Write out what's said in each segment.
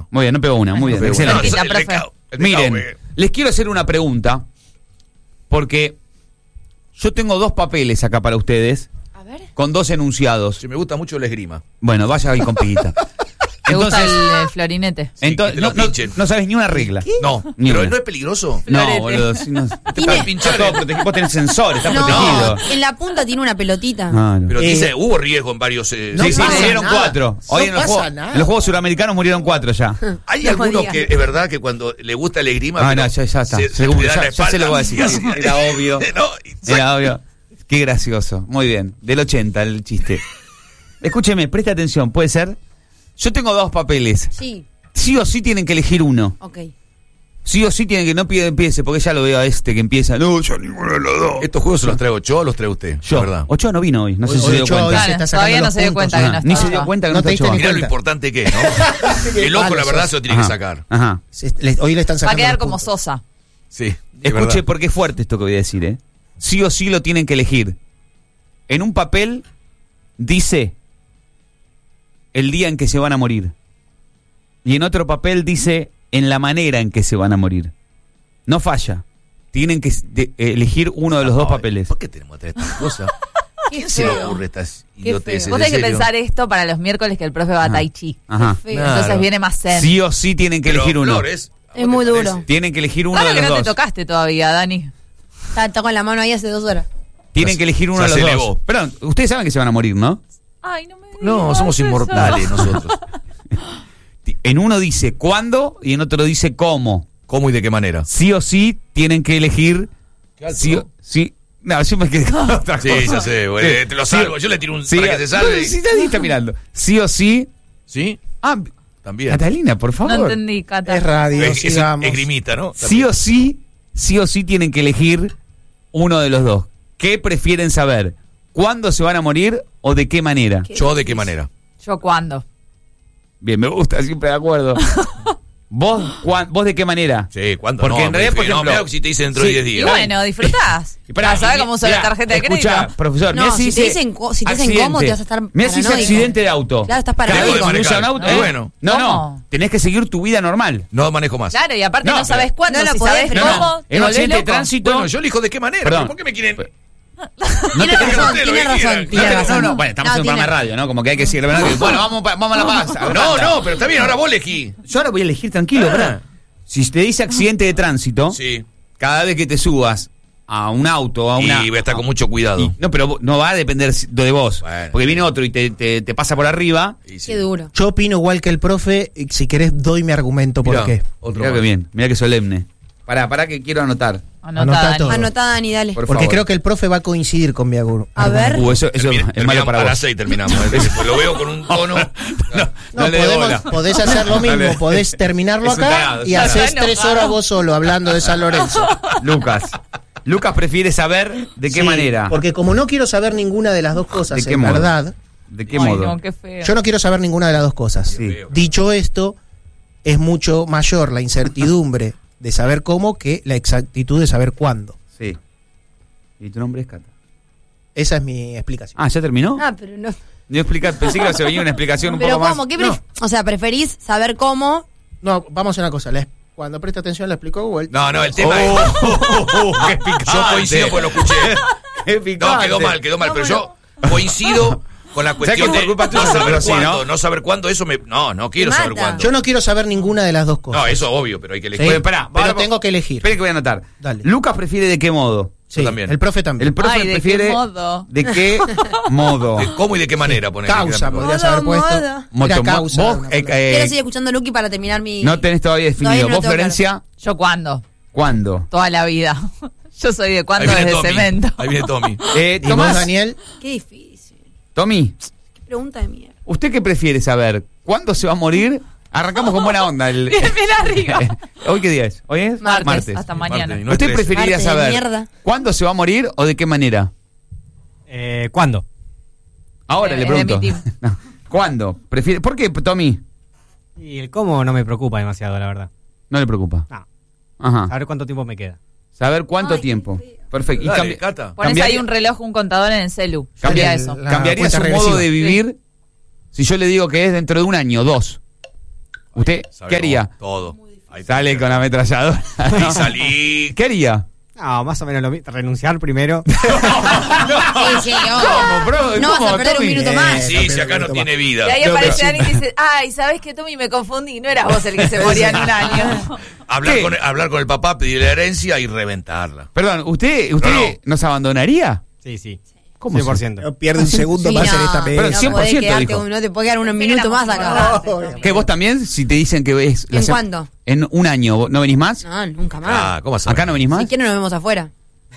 Muy bien, no pegó una. Muy bien, excelente. Miren, les quiero hacer una pregunta, porque yo tengo 2 papeles acá para ustedes, A ver. con 2 enunciados. Si me gusta mucho la esgrima. Bueno, vaya ahí con Piguita. ¿Te gusta el florinete? Entonces, que te lo pinchen. no sabes ni una regla. No, Ni pero una. ¿no es peligroso? No, boludo. Si no, Te pueden pinchar. está todo protegido. Vos tenés sensor, estás No, protegido. en la punta tiene una pelotita. Ah, no. Pero dice, hubo riesgo en varios... No Sí, pasa murieron nada. 4. Hoy No pasa nada. en los Juegos Suramericanos murieron 4 ya. Hay No algunos digas. que es verdad que cuando le gusta el esgrima... Ah, pero no, ya está. se Seguro, le da la ya se lo voy a decir. espalda. Era obvio. No, Era obvio. Qué gracioso. Muy bien. Del 80 el chiste. Escúcheme, preste atención, ¿puede ser? Yo tengo 2 papeles. Sí, Sí o sí tienen que elegir uno. ok. Sí o sí tienen que no empiece, porque ya lo veo a este que empieza. No, yo ninguno de los 2. ¿Estos juegos se los traigo yo o los trae usted? Yo. La verdad. Ochoa no vino hoy, no sé si se dio Ochoa hoy cuenta. se está Claro, sacando todavía no los se dio puntos. cuenta que no Ni estaba. se dio cuenta que No no te está diste ni Ochoa. Mirá lo cuenta. importante que es, ¿no? El loco, la verdad, se lo tiene que sacar. Ajá. Hoy le están Va a sacando quedar los como puntos. Sosa. Sí, es Escuche, verdad. porque es fuerte esto que voy a decir, ¿eh? Sí o sí lo tienen que elegir. En un papel dice el día en que se van a morir. Y en otro papel dice en la manera en que se van a morir. No falla. Tienen que elegir uno de los 2 papeles. ¿Por qué tenemos que traer estas cosas? Qué ¿Qué se le feo. ocurre estas Qué idioteces? feo. Vos ¿En tenés que serio? pensar esto para los miércoles que el profe va a Tai Chi. Ajá. Qué feo. Claro. Entonces viene más zen. Sí o sí tienen que Pero, elegir uno. Flores, ¿a vos Es muy te duro. parece? Tienen que elegir uno Claro de que los no te 2. tocaste todavía, Dani. Está con la mano ahí hace 2 horas. Tienen que elegir uno Ya de se los 2. elevó. Pero ustedes saben que se van a morir, ¿no? Ay, no me digas No, somos eso. inmortales nosotros. En uno dice cuándo y en otro dice cómo. ¿Cómo y de qué manera? Sí o sí tienen que elegir. Sí o sí. No, yo me quedé con otra Sí, cosa. ya sé, güey, Sí. te lo Sí, salvo. Yo le tiro un sí, para que se salve. no, sí, nadie está mirando. Sí o sí. ¿Sí? Ah, También. Catalina, por favor. No entendí, Cata. Es radio, Es sigamos. esgrimita, ¿no? Sí o sí tienen que elegir uno de los 2. ¿Qué prefieren saber? ¿Cuándo se van a morir o de qué manera? ¿Yo de qué manera? ¿Yo cuándo? Bien, me gusta, siempre de acuerdo. ¿Vos de qué manera? Sí, ¿cuándo? Porque no, en realidad, por no, ejemplo... mirá si te dice dentro de 10 Y días. bueno, disfrutás. Y pará, Vas a ver y- cómo usa la mirá, tarjeta de crédito. Escucha, profesor, No, mirá si te dice dicen cómo, te vas a estar Mirá si dice paranoico. accidente de auto. Claro, estás Cada vez paranoico. que se usa un auto, No, bueno. No, ¿Cómo? tenés que seguir tu vida normal. No manejo más. Claro, y aparte No, no, sabes pero- cuándo. no lo si podés sabes frenar. cómo, te En un volvés accidente de loco. tránsito... Bueno, yo elijo de qué manera. Perdón. ¿Por qué me quieren...? Tiene Digan razón, ustedes lo tiene que razón, quieran. tiene razón. No, bueno, estamos No, en un programa de tiene- radio, ¿no? Como que hay que decir, ¿verdad? Que, bueno, vamos a la paz. No, pero está bien, ahora vos elegí. Yo ahora voy a elegir tranquilo, Ah. ¿verdad? Si te dice accidente de tránsito, Sí. cada vez que te subas a un auto, a una... Y voy a estar con mucho cuidado. No, pero no va a depender de vos. Bueno. Porque viene otro y te pasa por arriba. Y sí. Qué duro. Yo opino igual que el profe, y si querés doy mi argumento por Mirá, qué. otro Mirá más. que bien, mirá que solemne. Pará que quiero anotar. Anotá, Anotá Dani. todo. Anotá, Dani, dale. Por Porque favor. creo que el profe va a coincidir con mi argumento. A ver. Eso es Terminamos malo para a vos. las 6 terminamos. Pues lo veo con un tono. No, le dé bola. podés hacer lo mismo, Dale. podés terminarlo Es un acá tarado, y es un haces tarado. 3 horas vos solo hablando de San Lorenzo. Lucas prefiere saber de qué Sí, manera. Porque como no quiero saber ninguna de las dos cosas, ¿De qué en modo? verdad, ¿De qué Ay, modo? no, qué feo. yo no quiero saber ninguna de las dos cosas. Sí. Dicho esto, es mucho mayor la incertidumbre de saber cómo que la exactitud de saber cuándo. Sí. ¿Y tu nombre es Cata? Esa es mi explicación. Ah, ¿ya terminó? Ah, pero no. Pensé que se venía una explicación un Pero poco ¿cómo? más. ¿Qué No. o sea, ¿preferís saber cómo? No, vamos a una cosa. Cuando presta atención le explico Google. No, el tema Qué es. picante. Yo coincido porque lo escuché. Qué No, picante. quedó mal, pero yo coincido con la cuestión que por de culpa tuya, no saber pero sí, cuándo. ¿no? No saber cuándo, eso me. No quiero Te saber mata. cuándo. Yo no quiero saber ninguna de las dos cosas. No, eso obvio, pero hay que elegir. Sí, Oye, pará, pero ahora- tengo que elegir. Esperen que voy a anotar. Dale. Lucas prefiere de qué modo. Sí, también. el profe también. El profe Ay, ¿de qué prefiere modo? de qué modo. ¿De ¿Cómo y de qué manera poner? Causa, podrías haber Modo, puesto. modo. Era Moto- causa. vos, una palabra. Quiero seguir escuchando a Luqui para terminar mi... no tenés todavía definido. Todavía no ¿Vos, tengo Florencia? ¿Yo cuándo? ¿Cuándo? Toda la vida. Yo soy de Ahí cuándo viene desde Tommy. cemento. Ahí viene Tommy. ¿Y vos, Tomás, Daniel? Qué difícil. Tommy, Qué pregunta de mierda. ¿usted qué prefiere saber? ¿Cuándo se va a morir? Arrancamos con buena onda. Bien arriba. ¿Hoy qué día es? ¿Hoy es? Martes. Hasta mañana. Martes, no ¿Usted es 13. preferiría Martes de saber mierda. cuándo se va a morir o de qué manera? ¿Cuándo? Ahora le Es de mi pregunto. team. No. ¿Cuándo? ¿Por qué, Tommy? Y el cómo no me preocupa demasiado, la verdad. No le preocupa. No. Ajá. A ver cuánto tiempo me queda. Saber cuánto Ay, tiempo. qué feo. Perfecto. Dale, Cata. Pones cambiaría- ahí un reloj, un contador en el celu. Cambia- Sería eso. La ¿Cambiaría cuenta su regresiva. modo de vivir si yo le digo que es dentro de un año, 2? ¿Usted Sabemos qué haría? Todo. Ahí Sale con la ametralladora. Ahí salí. ¿Qué haría? No, más o menos lo mismo. Renunciar primero. Sí, sí, ¿Cómo, bro? no vas ¿Cómo, a perder Tommy? un minuto más. Sí, si acá no tiene vida. Y ahí No, aparece pero- alguien y dice, ay, ¿sabes qué, Tommy? Me confundí. No eras vos el que se moría en un año. Hablar ¿Qué? hablar con el papá, pedirle la herencia y reventarla. Perdón, ¿usted No. nos abandonaría? Sí, sí. ¿Cómo 100%. No pierde un segundo Sí, más en no, esta Pero mesa. no 100% podés quedarte dijo. no te puede quedar un Pensé que minuto éramos más acá. importantes. ¿Que vos también, si te dicen que ves... ¿En cuándo? En un año, ¿no venís más? No, nunca más. Ah, ¿cómo hacemos? ¿Acá no venís más? Si quieren nos vemos afuera.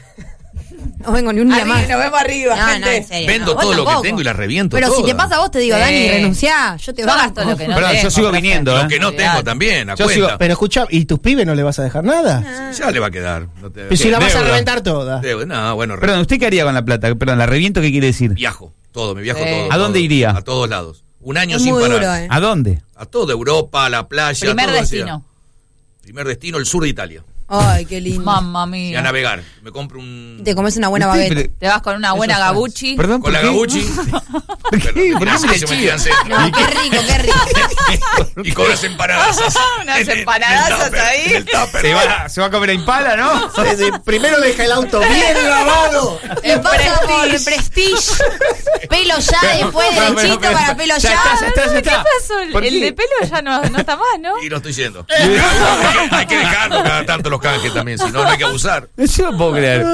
No vengo ni un día Arriba, más. nos vemos arriba, No, no, gente. en serio. Vendo no, vos todo lo que tampoco. tengo y la reviento Pero si toda. te pasa a vos, te digo, Sí. Dani, renunciá. Yo te Yo banco. gasto lo que no Perdón, yo tengo, sigo profe. viniendo, Lo que no tengo también, a Yo sigo- cuenta. Pero escucha, ¿y tus pibes no le vas a dejar nada? Ya le va a quedar. No te- Pero si la vas a Deuda. reventar toda. No, bueno, Perdón, ¿usted qué haría con la plata? Perdón, ¿la reviento qué quiere decir? viajo. Todo, me viajo Sí. todo. ¿A dónde todo, iría? A todos lados. Un año Es sin muy parar. duro, ¿A dónde? A toda Europa, a la playa. Primer todo destino. Primer destino, el sur de Italia. Ay, qué lindo. Mamma Y a mía. navegar. Me compro un... Te comes una buena Usted, baguette. pero- Te vas con una buena gabuchi. Perdón, Con la ¿por qué? gabuchi. ¿Por qué? Pero, ¿Por qué así me se me chilla? tiran centro. No, qué rico, qué rico. Y con las empanadas. Unas empanadazas ahí. Se va a comer a Impala, ¿no? Sí, primero deja el auto bien lavado. Y pasa por el Prestige. Pelo ya, después Pero, derechito pero, para pelo ya ya. está, ya está, ya ¿Qué está. pasó? ¿Por El qué? de pelo ya no está más, ¿no? Y no estoy yendo. Hay que dejarlo cada tanto los canjes también, si no hay que abusar. Yo no puedo creer.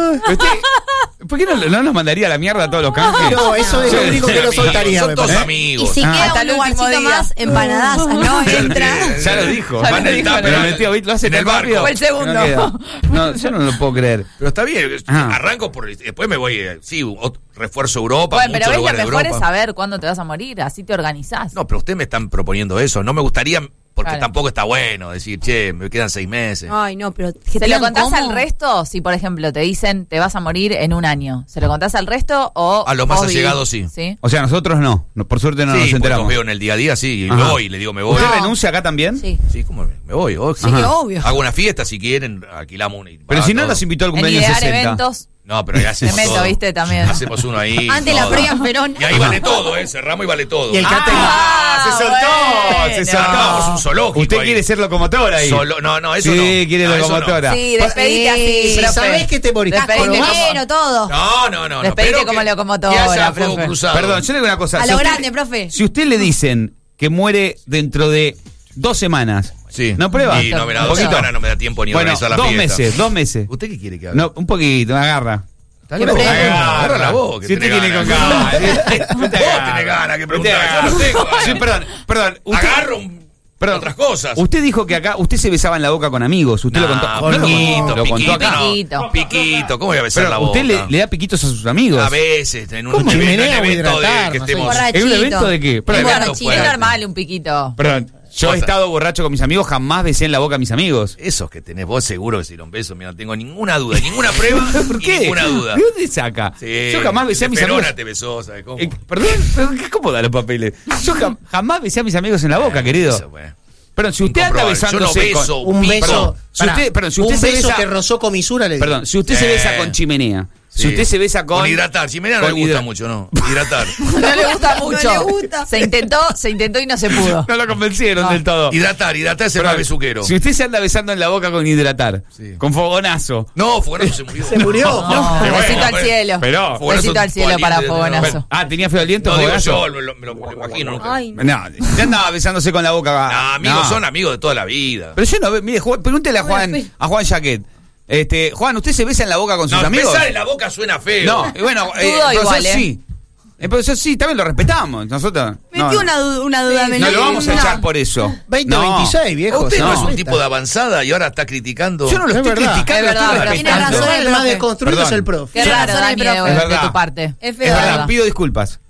¿Por qué no nos mandaría a la mierda a todos los canjes? No, eso es lo único que no soltaría. Son me todos parece. Y amigos. si queda Hasta un el último lugarcito día. más, empanadazas, ¿no? Entra. Ya lo dijo. Ya Van lo el dijo, tupper, Pero el tío Vito lo hace en tan el barco. rápido. Fue el segundo. No, queda. No, yo no lo puedo creer. Pero está bien. Ah. Arranco por... Después me voy... Sí, refuerzo Europa. Bueno, pero muchos ves, lo lugares de mejor es Europa. saber cuándo te vas a morir, así te organizás. No, pero ustedes me están proponiendo eso. No me gustaría... Porque Claro. tampoco está bueno decir, che, me quedan 6 meses. Ay, no, pero. ¿Se lo contás al resto? Si, por ejemplo, te dicen te vas a morir en un año, ¿se lo contás al resto o...? A los más vos vivís? allegados, sí. ¿Sí? O sea, nosotros no. Por suerte no sí, nos porque enteramos. los veo en el día a día, sí. Y Ajá. me voy, le digo, me voy. ¿Usted No. renuncia acá también? Sí. Sí, ¿cómo me voy? Sí, Ajá. obvio. Hago una fiesta si quieren, alquilamos una. y Pero va si no todo. nos invitó al En cumpleaños idear 60. eventos, No, pero ya hacemos Me meto, todo. ¿viste? También. Hacemos uno ahí. Antes la todo. previa en Perón. Y ahí vale todo, cerramos y vale todo. Y el catering. Se bueno. soltó. Armamos un zoológico Usted ahí. quiere ser locomotora ahí. No, eso sí, no. quiere No, eso locomotora. Sí, despedite así, Si profe. sabés que te morís. Despedite Pero como- vas- Pero todo. No. Despedite pero como que- locomotora, que haya fuego profe. cruzado. Perdón, yo le digo una cosa. A Si lo usted- grande, profe. Si usted le dicen que muere dentro de 2 semanas, Sí. ¿no prueba? Y no me da Un 2 poquito. semanas, no me da tiempo ni Bueno, organizar la 2 fiesta. meses, 2 meses. ¿Usted qué quiere que haga? No, un poquito, agarra. Dale ¿Qué vos, pregunta? agarra la voz. que Si usted tenés tiene con ganas. ganas. Vos tenés ganas que preguntar. Yo no tengo ganas. Sí, perdón. Usted, Agarro otras cosas. Usted dijo que acá, usted se besaba en la boca con amigos. Usted lo contó. No lo contó, lo contó piquito, acá. no. Piquito, ¿cómo voy a besar Pero la boca? usted le da piquitos a sus amigos. A veces, en un ¿Cómo? evento Chimenea o de hidratar, que no sé. estemos... ¿En un evento de qué? Un Perdón, borrachito. Es normal un piquito. perdón. Yo he Cosa. estado borracho con mis amigos, jamás besé en la boca a mis amigos. Esos que tenés vos seguro que si los besos, mira, no tengo ninguna duda, ninguna prueba, ¿Por y qué? ninguna duda. ¿De dónde saca? Sí, Yo jamás besé a de mis Perona amigos. te besó, ¿sabes cómo? Perdón, ¿cómo da los papeles? Yo jamás besé a mis amigos en la boca, querido. Eso, bueno. Perdón, si usted anda Incomprobable. Yo no besándose beso con... Un pico. beso. Si usted- perdón, si usted un se beso besa- que rozó comisura le digo. Perdón, si usted se besa con chimenea, si Sí. usted se besa con... hidratar, si me no con le gusta hidra- mucho, ¿no? Hidratar. No le gusta mucho. le gusta. Se intentó y no se pudo. No lo convencieron No. del todo. hidratar es el más besuquero. Si usted se anda besando en la boca con hidratar, Sí. con fogonazo. No, Fogonazo se murió. Se murió. No, Pero besito bueno, al cielo. pero- Fogonazo Besito al cielo para actual, Fogonazo. ¿Tenía feo aliento? No digo fogonazo? yo, me lo imagino nunca. Ay, no. No, ya andaba besándose con la boca. No, amigos No. son amigos de toda la vida. Pero yo no veo, mire, pregúntele a Juan Jaquet. Juan, ¿usted se besa en la boca con sus No, amigos? besar en la boca suena feo. No, bueno, Dudo profesor, igual, ¿eh? sí. El profesor sí, también lo respetamos. Nosotros. Metí no, una duda. no menor. lo vamos a No. echar por eso. 2026, viejo. Usted no, No. es un tipo de avanzada y ahora está criticando. Yo no lo Es estoy verdad. criticando, Es lo verdad, estoy tiene respetando. razón. El más profe. deconstruido es Perdón. el profe. Qué Tiene raro, razón el Dani, profe. Es de verdad. tu parte. Es Es feo. verdad, verdad. pido disculpas.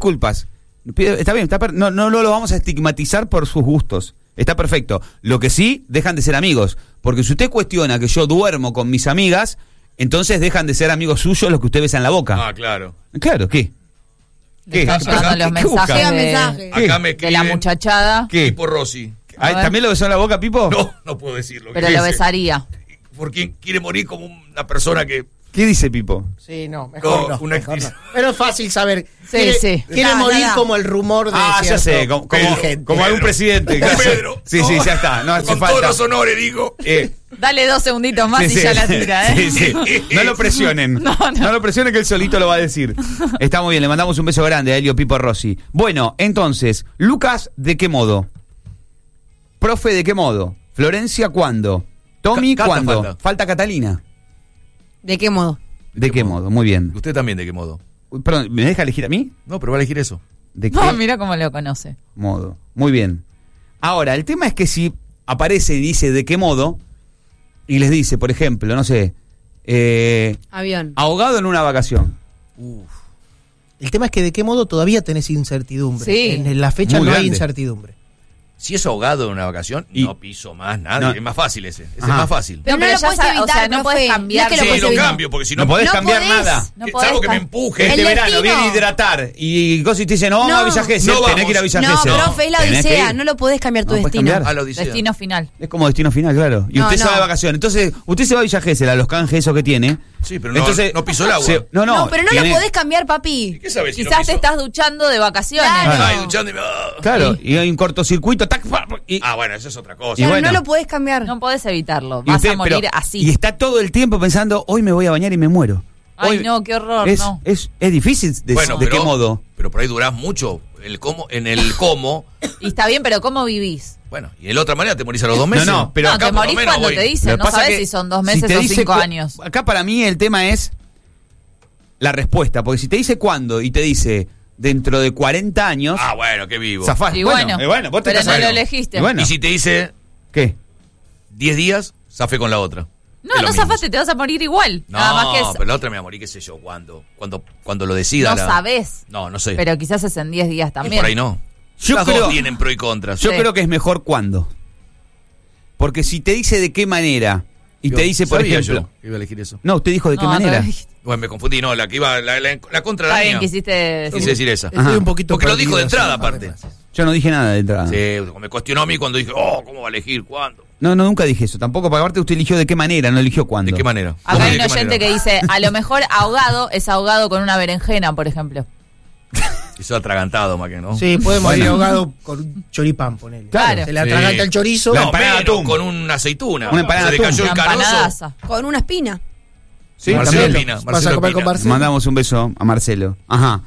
Está bien, no lo vamos a estigmatizar por sus gustos. Está perfecto. Lo que sí, dejan de ser amigos. Porque si usted cuestiona que yo duermo con mis amigas, entonces dejan de ser amigos suyos los que usted besa en la boca. Ah, claro. Claro, ¿qué? Le están llegando los ¿Qué busca? mensajes Llegan de, mensajes. Acá me de escriben. la muchachada, ¿Qué? Tipo Rossi. A ver. ¿También lo besó en la boca, Pipo? No puedo decirlo. pero ¿Qué lo dice? besaría. Porque quiere morir como una persona que ¿Qué dice Pipo? Sí, no, mejor no. Una No. Pero es fácil saber. Sí, quiere, sí. Quiere morir como el rumor de Ya cierto sé, como dirigente. algún presidente. Como Pedro. Sí, sí, ya está. No hace Con falta. todos los honores, digo. Dale 2 segunditos más Sí, y sí. ya la tira, ¿eh? Sí, sí. No lo presionen. No lo presionen que él solito lo va a decir. Está muy bien, le mandamos un beso grande a Elio Pipo Rossi. Bueno, entonces, Lucas, ¿de qué modo? Profe, ¿de qué modo? Florencia, ¿cuándo? Tommy, Cata ¿cuándo? falta. Catalina. ¿De qué modo? ¿De qué modo? Muy bien. ¿Usted también de qué modo? Uy, perdón, ¿me deja elegir a mí? No, pero va a elegir eso. ¿De qué No, mira cómo lo conoce. modo? Muy bien. Ahora, el tema es que si aparece y dice de qué modo, y les dice, por ejemplo, no sé, Avión. ahogado en una vacación. El tema es que de qué modo todavía tenés incertidumbre. Sí. En la fecha Muy no hay grande. incertidumbre. Si es ahogado en una vacación, Y- no piso más nada. No. Es más fácil ese. Ese es Ajá. más fácil. Pero no pero lo ya puedes sabe, evitar, o sea, no profe. puedes No cambiar. es que lo Sí, puedes lo evitar. cambio, porque si no... No podés No cambiar podés. nada. No podés Salvo que me cam- empuje. Este El verano destino. viene a hidratar y cosas y te dicen, no, vamos No. a Villa Gesell, No tenés vamos. que ir a Villa No, Gesell. profe, es la Tenés que odisea. ir. No lo podés cambiar tu No, puedes destino. cambiar. A la odisea. Destino final. Es como destino final, claro. Y No, usted se va no. de vacaciones. Entonces, usted se va a Villa Gesell, a los canjes esos que tiene. Sí, pero no, Entonces, no pisó el agua. no, No, pero no tiene- lo podés cambiar, papi. ¿Qué sabes si no Quizás te pisó? estás duchando de vacaciones. Claro. Ay, duchando y... Claro, y hay un cortocircuito. Tac, y, Ah, bueno, eso es otra cosa. Y Claro, bueno. no lo podés cambiar. No podés evitarlo. y Vas usted, a morir pero- así. Y está todo el tiempo pensando, hoy me voy a bañar y me muero. Ay, Hoy- no, qué horror, es, no. es difícil de Bueno, qué pero- modo. Pero por ahí durás mucho. En el cómo. Y está bien, pero ¿cómo vivís? Bueno, y de la otra manera te morís a los 2 meses. No, pero no, acá te por lo morís menos cuando voy. te Lo dicen. que No pasa sabes que si son 2 si meses te o dice 5 años. Acá para mí el tema es la respuesta, porque si te dice cuándo y te dice dentro de 40 años, Ah, bueno, qué vivo. zafás. Y bueno, vos te pero estás- no lo elegiste. Y bueno, Y si te dice ¿qué? 10 días, zafé con la otra. No, Es lo no mismo. zafaste, te vas a morir igual. No, Nada más que es, pero la otra me va a morir, qué sé yo, cuando lo decida. no la- sabés. No, no sé. Pero quizás es en 10 días Y también. por ahí no. Yo Las creo- dos tienen pro y contras. Yo Sí. creo que es mejor cuándo. Porque si te dice de qué manera y te dice, por Sabía ejemplo, yo que iba a elegir eso. no, usted dijo de qué No, manera. no, Bueno, me confundí, no, la que iba, la contra Está la bien, mía. quisiste Quise decir esa. Ajá. Estoy un poquito Porque lo dijo de perdido, entrada, sí, un par aparte. de frases. Yo no dije nada de entrada. Sí, me cuestionó a mí cuando dije, ¿cómo va a elegir? ¿Cuándo? No, nunca dije eso. Tampoco, porque aparte usted eligió de qué manera, no eligió cuándo. ¿De qué manera? Acá ¿Cómo hay de un qué oyente manera? que dice, a lo mejor ahogado es ahogado con una berenjena, por ejemplo. Hizo atragantado, más que no. Sí, puede morir Bueno. ahogado con un choripán, ponele. Claro. Se le atraganta Sí. el chorizo. La No, empanada de menos, atún. con una aceituna. Una empanada Se de le atún. cayó el Una carozo. empanadaza. Con una espina. Sí, Marcelo también. Pina, Vas a Marcelo comer con Pina. Marcelo. Mandamos un beso a Marcelo. Ajá.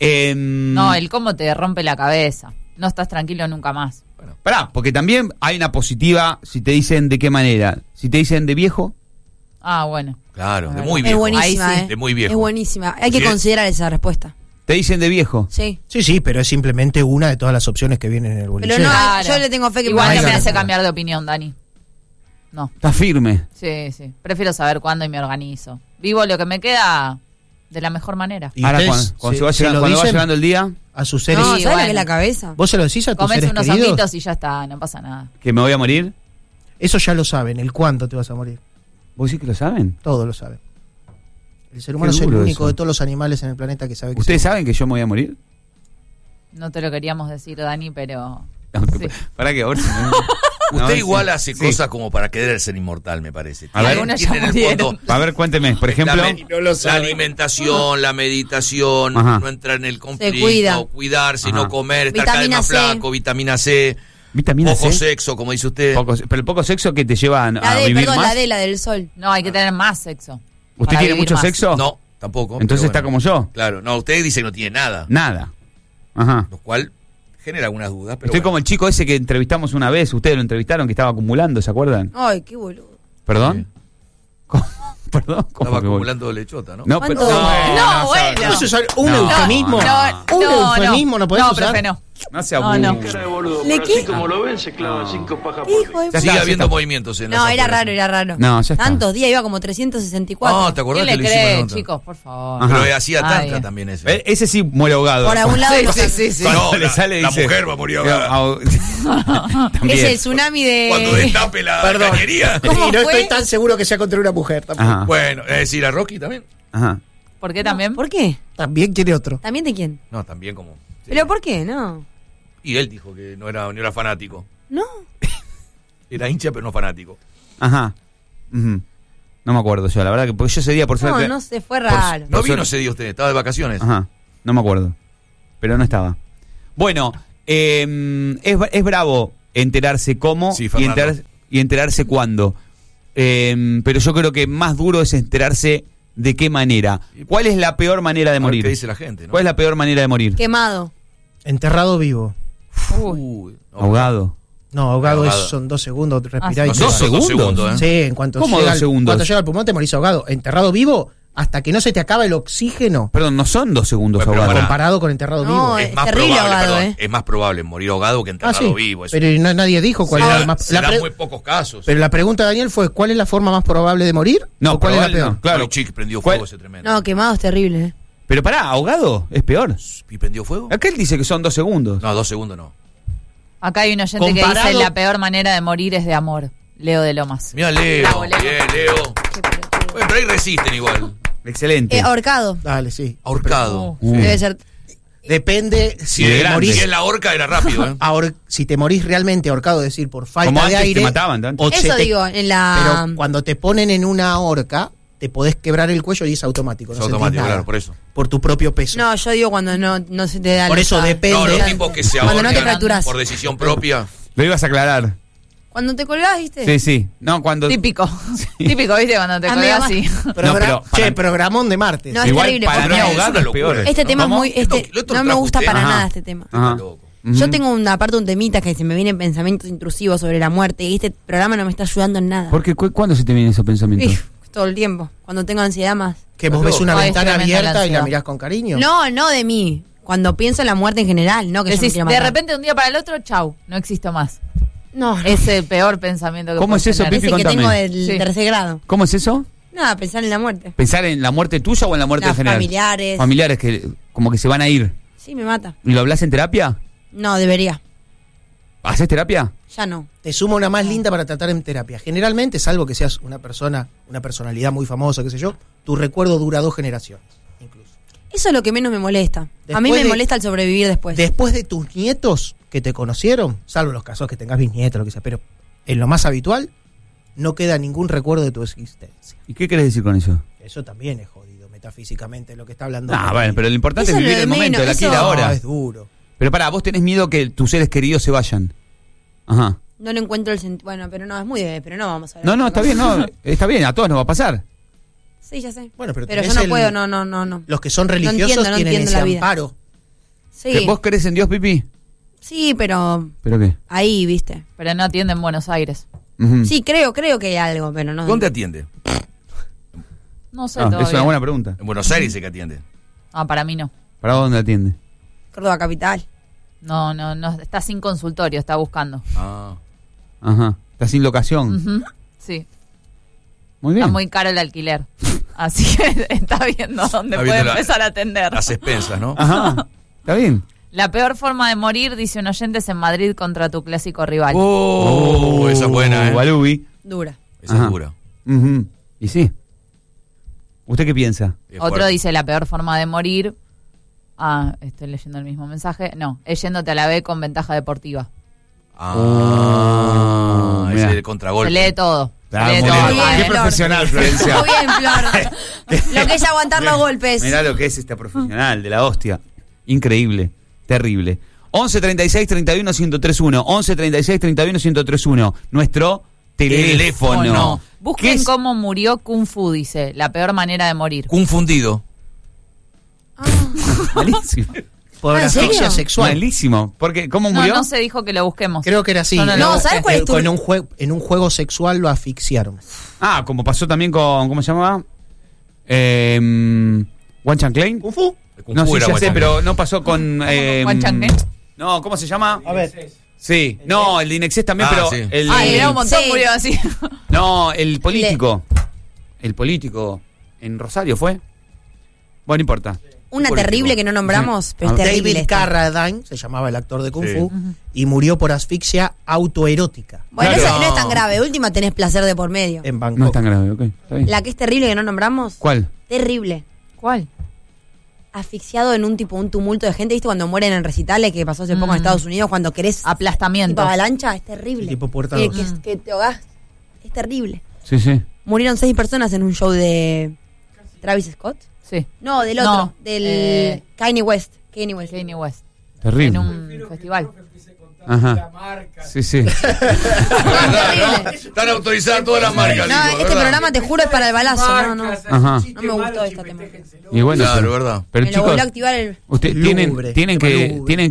No, el cómo te rompe la cabeza. No estás tranquilo nunca más. Pará, porque también hay una positiva si te dicen de qué manera. Si te dicen de viejo, Ah, bueno. Claro, de Bueno. muy Es viejo. buenísima, Ahí sí. ¿eh? De muy viejo. Es buenísima. Hay que Sí. considerar esa respuesta. te dicen de viejo. Sí. Sí, sí, pero es simplemente una de todas las opciones que vienen en el boliche. Pero no, Claro. yo le tengo fe que Igual me no me vaya. hace cambiar de opinión, Dani. No. Estás firme. Sí, sí. Prefiero saber cuándo y me organizo. Vivo lo que me queda de la mejor manera. Y Ahora, ustedes cuando, se va lo llegando, cuando va dicen llegando el día, a sus seres. No, Sí, ¿sabes lo bueno. que es la cabeza? ¿Vos se lo decís a tus Comes seres unos queridos? honguitos y ya está, no pasa nada. que me voy a morir. Eso ya lo saben, el cuánto te vas a morir. ¿Vos decís que lo saben? Todos lo saben. El ser humano Qué es el duro único eso. de todos los animales en el planeta que sabe que ¿Ustedes se saben que yo me voy a morir? No te lo queríamos decir, Dani, pero... Aunque- Sí. Para que ahora. Usted igual hace sí. cosas como para querer ser inmortal, me parece. A ver. Algunos ya Tiene en el murieron. fondo A ver, cuénteme, por ejemplo. la alimentación, la meditación, Ajá. no entrar en el conflicto, cuida. cuidarse, Ajá. no comer, estar cada vez Vitamina más C. flaco, vitamina C, Vitamina poco C. sexo, como dice usted. Pero el poco sexo que te lleva a La D, vivir perdón, más. la D, la del sol. No, hay que tener más sexo. ¿Usted para tiene vivir mucho más. sexo? No, tampoco. Entonces pero está bueno. como yo. Claro, no, usted dice que no tiene nada, Nada. Ajá. lo cual genera algunas dudas, pero Estoy bueno. como el chico ese que entrevistamos una vez. Ustedes lo entrevistaron, que estaba acumulando, ¿se acuerdan? Ay, qué boludo. ¿Perdón? ¿Cómo? ¿Perdón? ¿Cómo Estaba que acumulando lechota, ¿no? No, pero, ¿Cuánto? No, sea- bueno. ¿Eso es un No, eufemismo? no. ¿Un eufemismo no podés no, usar? profe, no. No sea No, no. burro. Cara de boludo, ¿Le pero qué? así como lo ven, se clavan 5 pajas por Hijo día. de... Ya Sigue está, habiendo ya está. movimientos en No, las era afueras. raro, era raro. No, ya está. Tantos días, iba como 364. No, ¿te acordás ¿Quién que le le hicimos cree, nota? chicos? Por favor. Ajá. Pero hacía Ay, tantra también eso. Ese sí muere ahogado. Por algún lado. Sí, no sí, sé. sí, sí. Cuando No, le sale la dice, mujer va a morir ahogada. También. Es el tsunami de... Cuando destape la Perdón. cañería. ¿Cómo Y no fue? estoy tan seguro que sea contra una mujer tampoco. Ajá. Bueno, es decir, a Rocky también. Ajá. ¿Por qué también? ¿Por qué? También quiere otro. ¿También de quién? No, también como. sí. ¿Pero por qué? No. Y él dijo que no era fanático. No. Era hincha, pero no fanático. Ajá. Ujú. No me acuerdo yo, la verdad que porque yo ese día por suerte... No sé, fue raro. No Por vino suerte. ese día usted, estaba de vacaciones. Ajá, no me acuerdo. Pero no estaba. Bueno, es bravo enterarse cómo Sí, Fernando. y enterarse cuándo. Pero yo creo que más duro es enterarse de qué manera. ¿Cuál es la peor manera de A ver morir? ¿Qué dice la gente? ¿no? ¿Cuál es la peor manera de morir? Quemado. Enterrado vivo. Uy, no, Ahogado. No, ahogado Ahogado. son 2 segundos, respirá sí. y te ¿Dos vas. segundos? ¿eh? Sí, en cuanto ¿Cómo llega 2 segundos? cuando llega al pulmón te morís ahogado. Enterrado vivo, hasta que no se te acaba el oxígeno, Perdón, no son 2 segundos Bueno, pero ahogados. pará. comparado con enterrado No, vivo. es Es más terrible probable, ahogado, perdón, es más probable morir ahogado que enterrado vivo. Eso. Pero nadie dijo cuál Se era da- el más... se la dan pre- muy pocos casos. Pero la pregunta de Daniel fue, ¿cuál es la forma más probable de morir? No, ¿O cuál es la probable peor? no, claro. Ay, chic, prendió ¿Cuál? fuego ese tremendo. No, quemado es terrible. Pero pará, ahogado es peor. ¿Y prendió fuego? Acá él dice que son 2 segundos. No, 2 segundos no. Acá hay un oyente que Comparado- dice la peor manera de morir es de amor. Leo de Lomas. Mira, Leo. Bravo, Leo. Bien, Leo. Bueno, pero ahí resisten igual. Excelente. Ahorcado. Dale, sí. Ahorcado. Debe ser. Depende si Y de te grande. morís... Si es la horca era rápido, ¿eh? Si te morís realmente ahorcado, es decir, por falta Como de antes aire... te mataban, tanto. o se Eso te- digo, en la. Pero cuando te ponen en una horca, te podés quebrar el cuello y es automático. Es no sentís automático, nada. claro, por eso. Por tu propio peso. No, yo digo cuando no se te da Por eso esa- depende. No, los tipos que se Cuando no te ahorcan fracturas. por decisión propia. Lo ibas a aclarar. Cuando te colgás, ¿viste? Sí, sí. No, cuando... Típico. Típico, ¿viste? Cuando te Ah, colgas mi así. No, pero para- Programón de martes. No, es Igual terrible. para porque mí es ahogado una es locura. peor. Este tema es ¿Cómo? muy. Esto No me trajo gusta usted. para Ajá. nada este tema. Ajá. Loco. Yo Ujú. tengo aparte un temita que se me vienen pensamientos intrusivos sobre la muerte y este programa no me está ayudando en nada. ¿Por qué? ¿Cuándo se te vienen esos pensamientos? Uf, todo el tiempo. Cuando tengo ansiedad más. Que vos ves una Ay, es ventana tremenda la abierta y la ansiedad. mirás con cariño. No de mí. Cuando pienso en la muerte en general, no que yo me Decís, quiero de matar. repente un día para el otro, chau, no existo más. No, Es el peor pensamiento que ¿Cómo puedes es eso, tener. Pipi? ese que contame. tengo del Sí. tercer grado. ¿Cómo es eso? Nada, pensar en la muerte. ¿Pensar en la muerte tuya o en la muerte Las en general? familiares. Familiares que como que se van a ir. Sí, me mata. ¿Y lo hablas en terapia? No, debería. ¿Haces terapia? Ya no. Te sumo una más linda para tratar en terapia. Generalmente, salvo que seas una personalidad muy famosa, qué sé yo, tu recuerdo dura 2 generaciones, incluso. Eso es lo que menos me molesta. A mí Después me de- molesta el sobrevivir después. Después de tus nietos que te conocieron, salvo los casos que tengas bisnietos, lo que sea, pero en lo más habitual, no queda ningún recuerdo de tu existencia. ¿Y qué querés decir con eso? Eso también es jodido, metafísicamente, lo que está hablando. Ah, bueno, pero lo importante Eso es es lo vivir de el momento, menos, el aquí y eso- la No, ahora. es duro. Pero pará, vos tenés miedo que tus seres queridos se vayan. Ajá. No le encuentro el sentido. Bueno, pero no, es muy de. Pero no vamos a ver. No, está bien, no, está bien, a todos nos va a pasar. Sí, ya sé. Bueno, pero Pero yo tenés no puedo, no. Los que son religiosos entiendo, no tienen entiendo ese la vida. amparo. Sí. ¿Vos crees en Dios, Pipi? Sí, pero ¿Pero qué? ahí, ¿viste? Pero no atiende en Buenos Aires. Ujú. Sí, creo que hay algo, pero no. ¿Dónde atiende? No sé Ah, todavía. es una buena pregunta. En Buenos Aires dice que atiende. Ah, para mí no. ¿Para dónde atiende? Córdoba Capital. No, está sin consultorio, está buscando. Ah. Ajá. Está sin locación. Ujú. Sí, Muy bien. está muy caro el alquiler. Así que está viendo dónde Está puede viendo empezar a atender. Las expensas, ¿no? Ajá. Está bien. La peor forma de morir, dice un oyente, es en Madrid contra tu clásico rival. Oh, esa es buena, ¿eh? Balubi. Dura. Esa Ajá. es dura. Ujú. Y sí. ¿Usted qué piensa? Es Otro fuerte. dice la peor forma de morir. Ah, estoy leyendo el mismo mensaje. No, es yéndote a la B con ventaja deportiva. Ah, Oh, ese mirá. es el contragolpe. Se lee todo. Se Ah, lee muy todo. bien. Muy bien, Qué Flor. profesional, Florencia. Muy bien, Flor. Lo que es aguantar los golpes. Mirá lo que es esta profesional de la hostia. Increíble. Terrible. 11 36 31 1031. 11 36 31 1031. Nuestro teléfono. Teléfono. ¿Qué Busquen es? cómo murió Kung Fu, dice. La peor manera de morir. Confundido. Malísimo. Por ¿en serio? asfixia sexual. Malísimo. Porque, ¿cómo No, murió? no se dijo que lo busquemos. Creo que era así. No, No, ¿sabes cuál es tu- En un juego sexual lo asfixiaron. Ah, como pasó también con. ¿Cómo se llamaba? Wan Chan Klein. ¿Kung Fu? El Kung No, Fu sí, era ya Wan sé, Chan. pero no pasó con. Wan Chan Klein? No, ¿cómo se llama? A ver. Sí, no, el de Inexcess también, Ah, pero. sí. El, Ay, era un montón, Sí. murió así. No, el político. El político. En Rosario fue. Bueno, no importa. Una Político. terrible que no nombramos, pero es terrible. David esta. Carradine, se llamaba el actor de Kung Sí. Fu, y murió por asfixia autoerótica Bueno, Claro. esa no es tan grave. De última tenés placer de por medio. en Bangkok. No es tan grave, ok. Está bien. La que es terrible que no nombramos. ¿Cuál? Terrible. ¿Cuál? Asfixiado en un tumulto de gente. ¿Viste cuando mueren en recitales que pasó hace poco en Estados Unidos? Cuando querés Aplastamiento. tipo avalancha, es terrible. Tipo puerta que, dos. que te ahogás. Es terrible. Sí, sí. murieron 6 personas en un show de Travis Scott. Sí. No, del otro, del Kanye West. Kanye West. Kanye West. Terrible. En un festival. Ajá. Sí, sí. Terrible. Están autorizadas todas las marcas. No, digo, este ¿verdad? programa te juro es para el balazo, no. Ajá. No me gustó esta temática. Y bueno, Claro, ¿verdad? pero Me lo chicos, volvió a activar el... ustedes Lumbre, tienen lubre.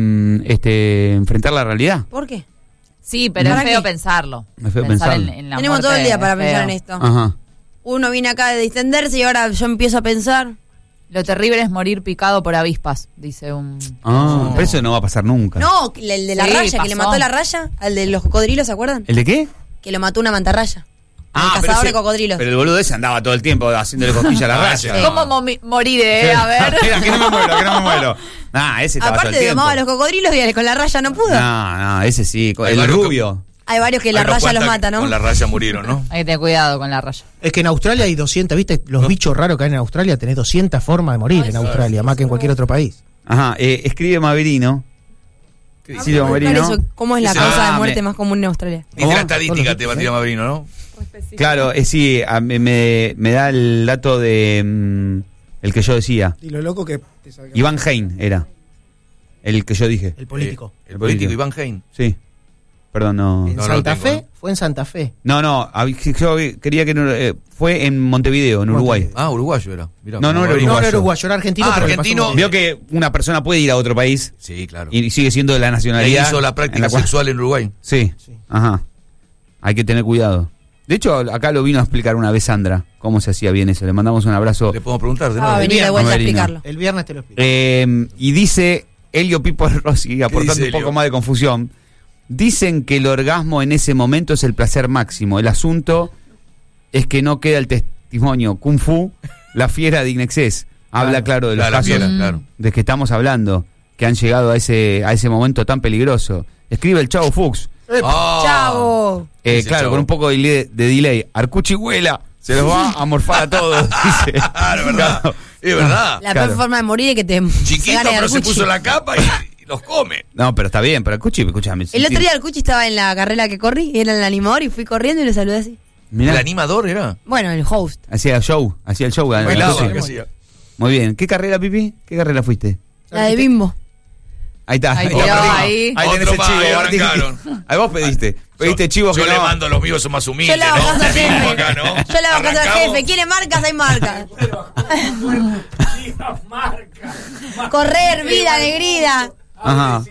que enfrentar la realidad. ¿Por qué? Sí, pero ¿Para es feo qué? pensarlo. Es feo Pensar pensarlo. en la Tenemos muerte todo el día para es pensar feo. en esto. Ajá. Uno viene acá de distenderse y ahora yo empiezo a pensar. Lo terrible es morir picado por avispas, dice un... Ah, pero eso no va a pasar nunca. No, el de la Sí, raya, que le pasó. mató la raya, al de los cocodrilos, ¿se acuerdan? ¿El de qué? Que lo mató una mantarraya. El pero cazador ese- de cocodrilos. Pero el boludo ese andaba todo el tiempo haciéndole cosquilla a la raya. Sí. ¿Cómo morir, A ver. Mira, que no me muero, que no me muero. Ese estaba todo Aparte el de tiempo. domaba a los cocodrilos y con la raya no pudo. No, ese sí, Hay el varios rubio. Hay varios que la Hay unos raya los cuantos mata, ¿no? Con la raya murieron, ¿no? Hay que tener cuidado con la raya. Es que en Australia hay 200, ¿viste? Los bichos raros que hay en Australia, tenés 200 formas de morir en Australia, más que en cualquier otro país. Ajá, escribe Maverino. Sí, Maverino. Eso, ¿cómo es la Ese- causa de Ah, muerte me- más común en Australia? Dice ¿Cómo? la estadística, te va a tirar Mabrino, ¿no? Claro, sí, me da el dato de el que yo decía. Y lo loco que te salga. Iván Hein era. El que yo dije. El político. El político Iván Hein. Sí. Perdón, no. En No lo Santa tengo, Fe, ¿eh? fue en Santa Fe. No, yo quería que fue en Montevideo, en Uruguay. Montevideo. Ah, uruguayo era. Mirá, No, no era Mabrino. No, no uruguayo. era uruguayo, era argentino. Ah, pero le pasó argentino. un- Vio que una persona puede ir a otro país Sí, claro. y sigue siendo de la Él nacionalidad. hizo la en práctica cual- sexual en Uruguay. Sí. Sí. Ajá. Hay que tener cuidado. De hecho, acá lo vino a explicar una vez Sandra, cómo se hacía bien eso. Le mandamos un abrazo. Le podemos preguntar de Va a nuevo. venir de vuelta a Maverino. explicarlo. El viernes te lo explico. Y dice Elio Pipo Rossi, aportando dice un poco Elio? más de confusión. Dicen que el orgasmo en ese momento es el placer máximo. El asunto es que no queda el testimonio. Kung Fu, la fiera de Inexcess. Habla claro de los Claro, la casos fiera, claro. de que estamos hablando, que han llegado a ese momento tan peligroso. Escribe el Chavo Fuchs. Ah. ¡Chavo! Dice Claro, Chavo. con un poco de delay. Arcuchi vuela, se los va a morfar a todos. Dice. Claro, verdad. Claro. Es verdad. La Claro. peor forma de morir es que te Chiquito, gane pero se Arcucci. puso la capa y los come. No, pero está bien, pero Arcuchi, escúchame. El otro día Arcucci estaba en la carrera que corrí, y era el animador, y fui corriendo y le saludé así. Mirá, ¿El animador era? Bueno, el host. hacía el show. Bailaba, Arcuchi. ¿qué hacía? Muy bien. ¿Qué carrera, Pipi? ¿Qué carrera fuiste? La de Bimbo. Ahí está. Ahí está. tiró, Ahí ahí. tenés Otro el más, chivo. ahí Martín. arrancaron. Ahí vos pediste. Pediste chivos Yo que le no. mando, los míos son más humildes, Yo le hago ¿no? caso al Mismo jefe. acá, ¿no? Yo le hago caso al Arrancamos. jefe. ¿Quiere marcas? Hay marcas. Correr, vida, alegría. Ajá.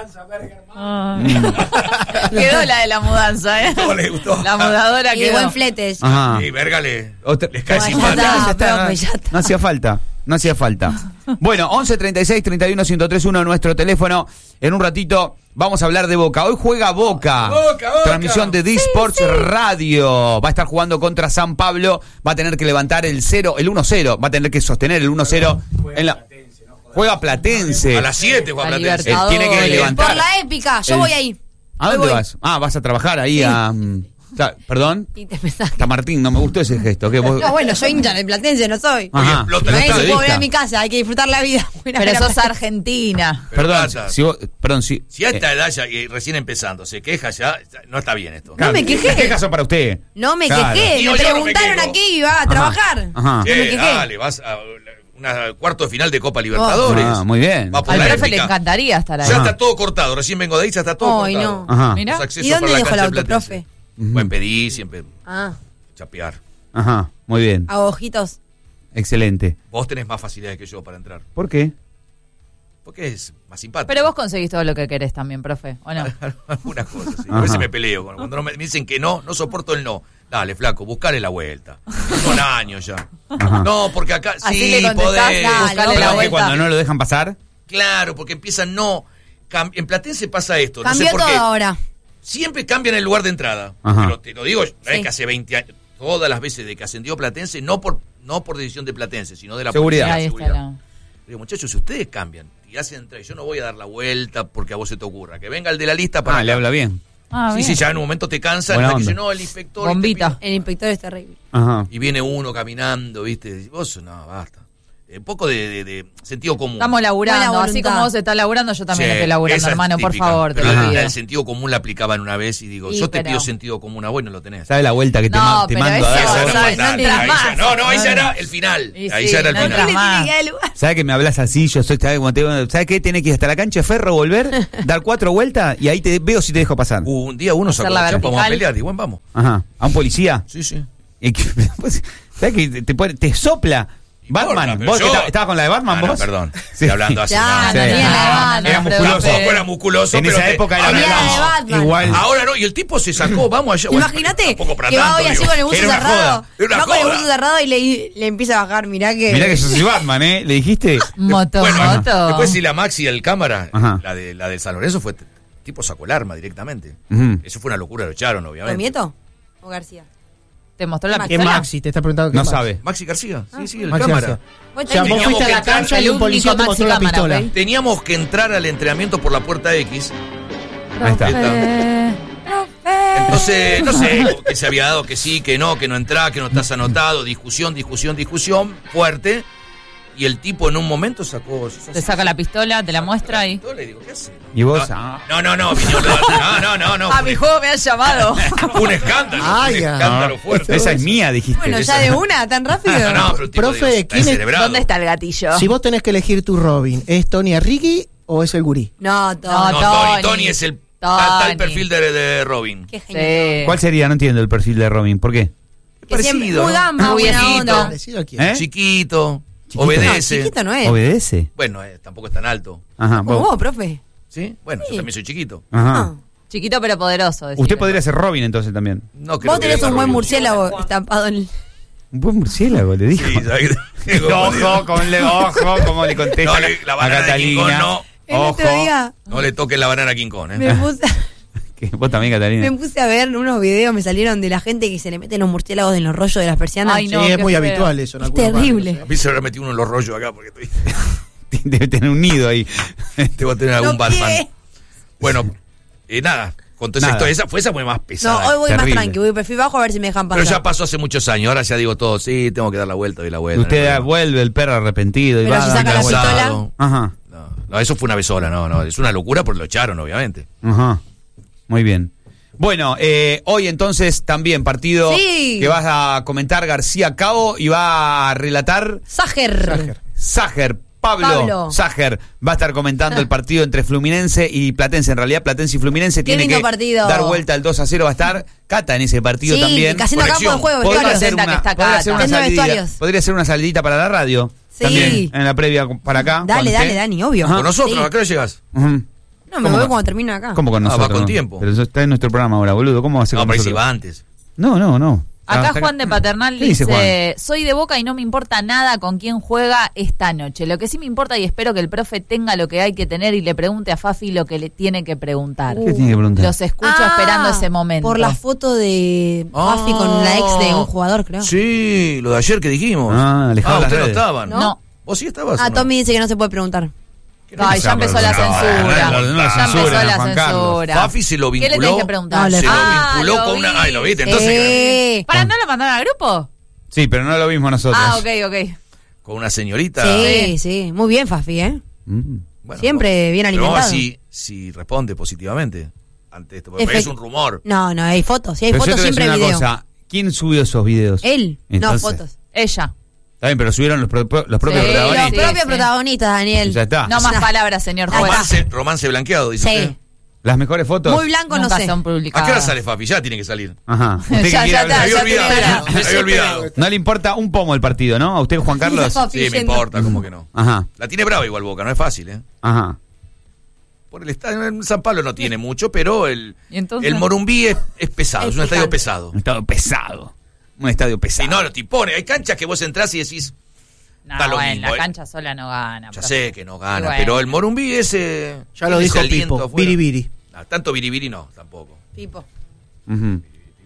Quedó la de la mudanza, ¿eh? ¿Cómo le gustó? La mudadora Y de quedó. buen flete. Ajá. Y verga les cae Ya simpática. está, profe, ya está. No hacía falta. No hacía falta. Bueno, 11 36 31 1031 nuestro teléfono. En un ratito vamos a hablar de Boca. Hoy juega Boca. Boca. Transmisión de D-Sports Radio. Va a estar jugando contra San Pablo. Va a tener que levantar el 1-0. Va a tener que sostener el 1-0 en la. Juega Platense. A las 7 Juan La Platense. Libertadores. Tiene que levantar. Por la épica, yo El- voy ahí. ¿A Hoy dónde voy. vas? Vas a trabajar ahí Sí. a. ¿Perdón? Y te pensás que- Está Martín, no me gustó ese gesto. ¿Qué vos? No, bueno, soy hincha del Platense, no soy. Ajá. Oye, lo No tenés se puede volver periodista. a mi casa, hay que disfrutar la vida. Voy a ir a ver Pero a sos Platense. argentina. Pero Perdón, Plata, perdón, si. si a esta edad ya, y recién empezando se queja ya no está bien esto. No me quejé. ¿Qué caso para usted? No me Claro. quejé, Yo me no me preguntaron quejo. a qué iba a trabajar. Ajá. No me Che, quejé. dale, vas a una cuarto de final de Copa Libertadores. Ah, muy bien. Va por Al la profe le épica. encantaría estar ahí. Ya Ajá. está todo cortado, recién vengo de ahí, ya está todo Ay, cortado. no. Ajá. Mira. Los accesos ¿Y dónde para la dejó el cancha auto, de Platense. profe? Buen pedir, siempre Ah, chapear. Ajá, muy bien. a ojitos. Excelente. Vos tenés más facilidades que yo para entrar. ¿Por qué? Porque es más simpático. Pero vos conseguís todo lo que querés también, profe, ¿o no? Algunas cosas, sí. Ajá. A veces me peleo. Cuando no me dicen que no soporto el no. Dale, flaco, buscale la vuelta. Son años ya. Ajá. No, porque acá Así sí le contestás, podés. dale, buscale Pero la ¿Pero que vuelta. cuando no lo dejan pasar? Claro, porque empiezan no. En Platense pasa esto. Cambió no sé por todo qué. ahora. Siempre cambian el lugar de entrada. Ajá. Pero te lo digo, no es Sí. que hace 20 años. Todas las veces de que ascendió Platense, no por decisión de Platense, sino de la Seguridad. policía, Ahí está seguridad. la... Digo, muchachos, si ustedes cambian y hacen entrar, yo no voy a dar la vuelta porque a vos se te ocurra. Que venga el de la lista para. Le habla bien. Ah, Sí, bien. sí, ya en un momento te cansan. Buena hasta que onda. dice, no, el inspector. Bombita. este El inspector es terrible. Ajá. y viene uno caminando, ¿viste? Y vos, no, basta. Un poco de sentido común. Estamos Buena laburando, voluntad. así como vos estás laburando, yo también Sí, estoy laburando, esa es hermano, por típica. favor, te Pero lo la pido. del sentido común la aplicaban una vez y digo, Sí, yo te pero- pido sentido común a vos y no lo tenés. ¿Sabes la vuelta que te, No, te pero mando a eso, dar? Esa o no sea, fue tanta, no entras ahí más. ya- no, ahí ya era el final. Y Ahí sí, ya era el no final. entras más. ¿Sabes que me hablas así? Yo soy, ¿sabes qué? Tenés que ir hasta la cancha de Ferro, volver, dar 4 vueltas y ahí te veo si te dejo pasar. Un día uno Hacer sacó la la chapa, vamos a vertical. pelear, digo, bueno, vamos. Ajá. ¿A un policía? Sí, sí. Y que- pues, ¿sabes que te sopla? Batman. pero ¿Vos yo- estabas con la de Batman, Ah, no, vos? perdón. Sí. Estoy hablando así. Ya, no. no, ni la de Era Batman. musculoso. Tampoco era musculoso, En pero esa época era ahora Ni la de bravo. Batman. Igual. Ahora no, y el tipo se sacó, vamos allá. Bueno, Imagínate tampoco para que va tanto, hoy así digo. con el buzo Era una cerrado. joda, era una Va con el joda. buzo cerrado y le empieza a bajar. Mirá que. Mirá que yo soy Batman, ¿eh? ¿Le dijiste? Moto. Después si la Maxi del cámara, Ajá. la de San Lorenzo fue, el tipo sacó el arma directamente. Ujú. Eso fue una locura, lo echaron, ¿Con obviamente. Mieto o García? ¿Te mostró la ¿Qué ¿Qué pistola? Maxi? Te está preguntando qué No Maxi. sabe. Maxi García, sí, sí, el Maxi cámara. García. Vos O sea, vos tenés- fuiste a la Teníamos que cancha y un el policía te único mostró la Maxi cámara, pistola. ¿ok? Teníamos que entrar al entrenamiento por la puerta X. Ahí está. Entonces, no sé, que se había dado que sí, que no entrás, que no estás anotado, discusión fuerte. Y el tipo en un momento sacó. Te saca la pistola, te la muestra y... Y digo, ¿qué hace? Y vos, No, vino- no. A mi juego me han llamado. Fue un escándalo. Ah, un ya. escándalo fuerte. esa es mía, dijiste. Bueno, ya de una, tan rápido. No, pero el tipo, Profe, digo, está ¿quién es- descerebrado. ¿Dónde está el gatillo? Si vos tenés que elegir tu Robin, ¿es Tony Arrighi o es el gurí? No, No, todo. Tony es el Tony. tal perfil de Robin. Qué genial. Sí. ¿Cuál sería? No entiendo el perfil de Robin. ¿Por qué? Que siempre, Parecido, muy ¿no? gamba, Muy buena viejito. onda. ¿Parecido a quién? ¿Eh? Chiquito, Chiquito. No, obedece. chiquito no es. ¿Obedece? Bueno, tampoco es tan alto. Ajá. Como vos- vos, profe. ¿Sí? Bueno, yo también soy chiquito. Ajá. No. Chiquito pero poderoso. decirle. Usted podría ser Robin entonces también. No creo Vos que tenés venga un buen Robin. murciélago estampado en el... Un buen murciélago, le dijo. Sí, ¿sabes? Ojo, cómo le contesta No, la a banana de King Kong Catalina. no. El otro día No le toques la banana a King Kong, me puse, Que vos también, Catalina. me puse a ver unos videos, me salieron de la gente que se le meten los murciélagos en los rollos de las persianas. Ay, Sí, no, es qué muy feo. habitual eso. en Es algunos terrible. barrios, A mí se me metí uno en los rollos acá porque estoy. Debe tener un nido ahí. Debo tener algún No Batman. quiere. Bueno, nada. Con toda esa Nada. historia, esa fue más No, pesada. hoy voy Terrible. más tranqui, voy perfil bajo a ver si me dejan pasar. Pero ya pasó hace muchos años. Ahora ya digo todo. Sí, tengo que dar la vuelta, doy la vuelta. Usted no hay problema. vuelve el perro arrepentido y Pero va si dando saca la vuelta. pistola. Asado. Ajá, No, eso fue una vez sola. No. Es una locura porque lo echaron, obviamente. ajá. Muy bien. Bueno, hoy entonces también partido Sí. que vas a comentar García Cabo y va a relatar Sager. Ságer. Pablo Ságer va a estar comentando el partido entre Fluminense y Platense. En realidad, Platense y Fluminense Qué tiene lindo que partido. dar vuelta al 2-0. Va a estar Cata en ese partido Sí, también. haciendo campo de Conexión. juego, Podría vestuarios. ser, Contenta que una, está podría, ser una Cata. Viendo salidita, vestuarios. podría ser una salidita para la radio. Sí. También en la previa para acá. Dale, con dale, usted. Dani, obvio. Ajá. Con nosotros, Sí. ¿a qué hora llegas? Ujú. No, me ¿Cómo voy va? cuando termino acá. ¿Cómo con Ah, va nosotros? con tiempo. Pero eso está en nuestro programa ahora, boludo. ¿Cómo va a ser No, con pero ahí se nosotros? va antes. No. Acá Hasta Juan de Paternal ¿Qué dice dice, soy de Boca y no me importa nada con quién juega esta noche. Lo que sí me importa y espero que el profe tenga lo que hay que tener y le pregunte a Fafi lo que le tiene que preguntar. ¿Qué tiene que preguntar? Los escucho esperando ese momento. Por la foto de Fafi con la ex de un jugador, creo. Sí, lo de ayer que dijimos. Ah, alejado las usted no redes. estaban. No. ¿Vos sí estabas? Ah, o no? Tommy dice que no se puede preguntar. Ay, ya empezó la censura. no Ya censuren empezó a la Juan Carlos. censura. Fafi se lo ¿Qué le vinculó. tenés que preguntar? No, Se lo Ah, vinculó lo con una. vi. Ay, lo viste. Entonces, ¿Para no lo mandaron al grupo? Sí, pero no lo vimos nosotros. Ah, ok. con una señorita. Sí. Muy bien, Fafi, ¿eh? Mm. Bueno, Siempre bien pero vamos a alimentado. ver si responde positivamente ante esto. Porque Efect- es un rumor. No, hay fotos. Si hay Pero yo fotos, te voy a decir siempre hay una video. cosa. ¿Quién subió esos videos? Él. Entonces, No, fotos. Ella. Está bien, pero subieron los propios Sí, Los protagonistas. Sí, propios sí. protagonistas, Daniel. Ya está. No más No. palabras, señor juez. Romance blanqueado, dice usted. Sí. Las mejores fotos. Muy blanco, no Nunca sé. son ¿A qué hora publicadas. sale Fafi? Ya tiene que salir. Ajá. ¿Usted qué Ya quiere está, hablar? Me había ya olvidado. te Me había olvidado. No le importa un pomo el partido, ¿no? ¿A usted, Juan Carlos? Fafi Sí, me yendo. importa, como que no. Ajá, La tiene brava igual Boca, no es fácil, ¿eh? ajá. Por el estadio, en San Pablo no tiene mucho, pero el entonces? Morumbí es pesado, es un estadio picante. pesado. Un estadio pesado. Un estadio pesado. Si no, lo tipone. Hay canchas que vos entrás y decís, No, está lo bueno, mismo, la ¿eh? cancha sola no gana. ya profe. sé que no gana, Y bueno. pero el Morumbí es... Ya lo ese dijo aliento Pipo. afuera. Biribiri. No, tanto biribiri no, tampoco. Pipo. Ujú.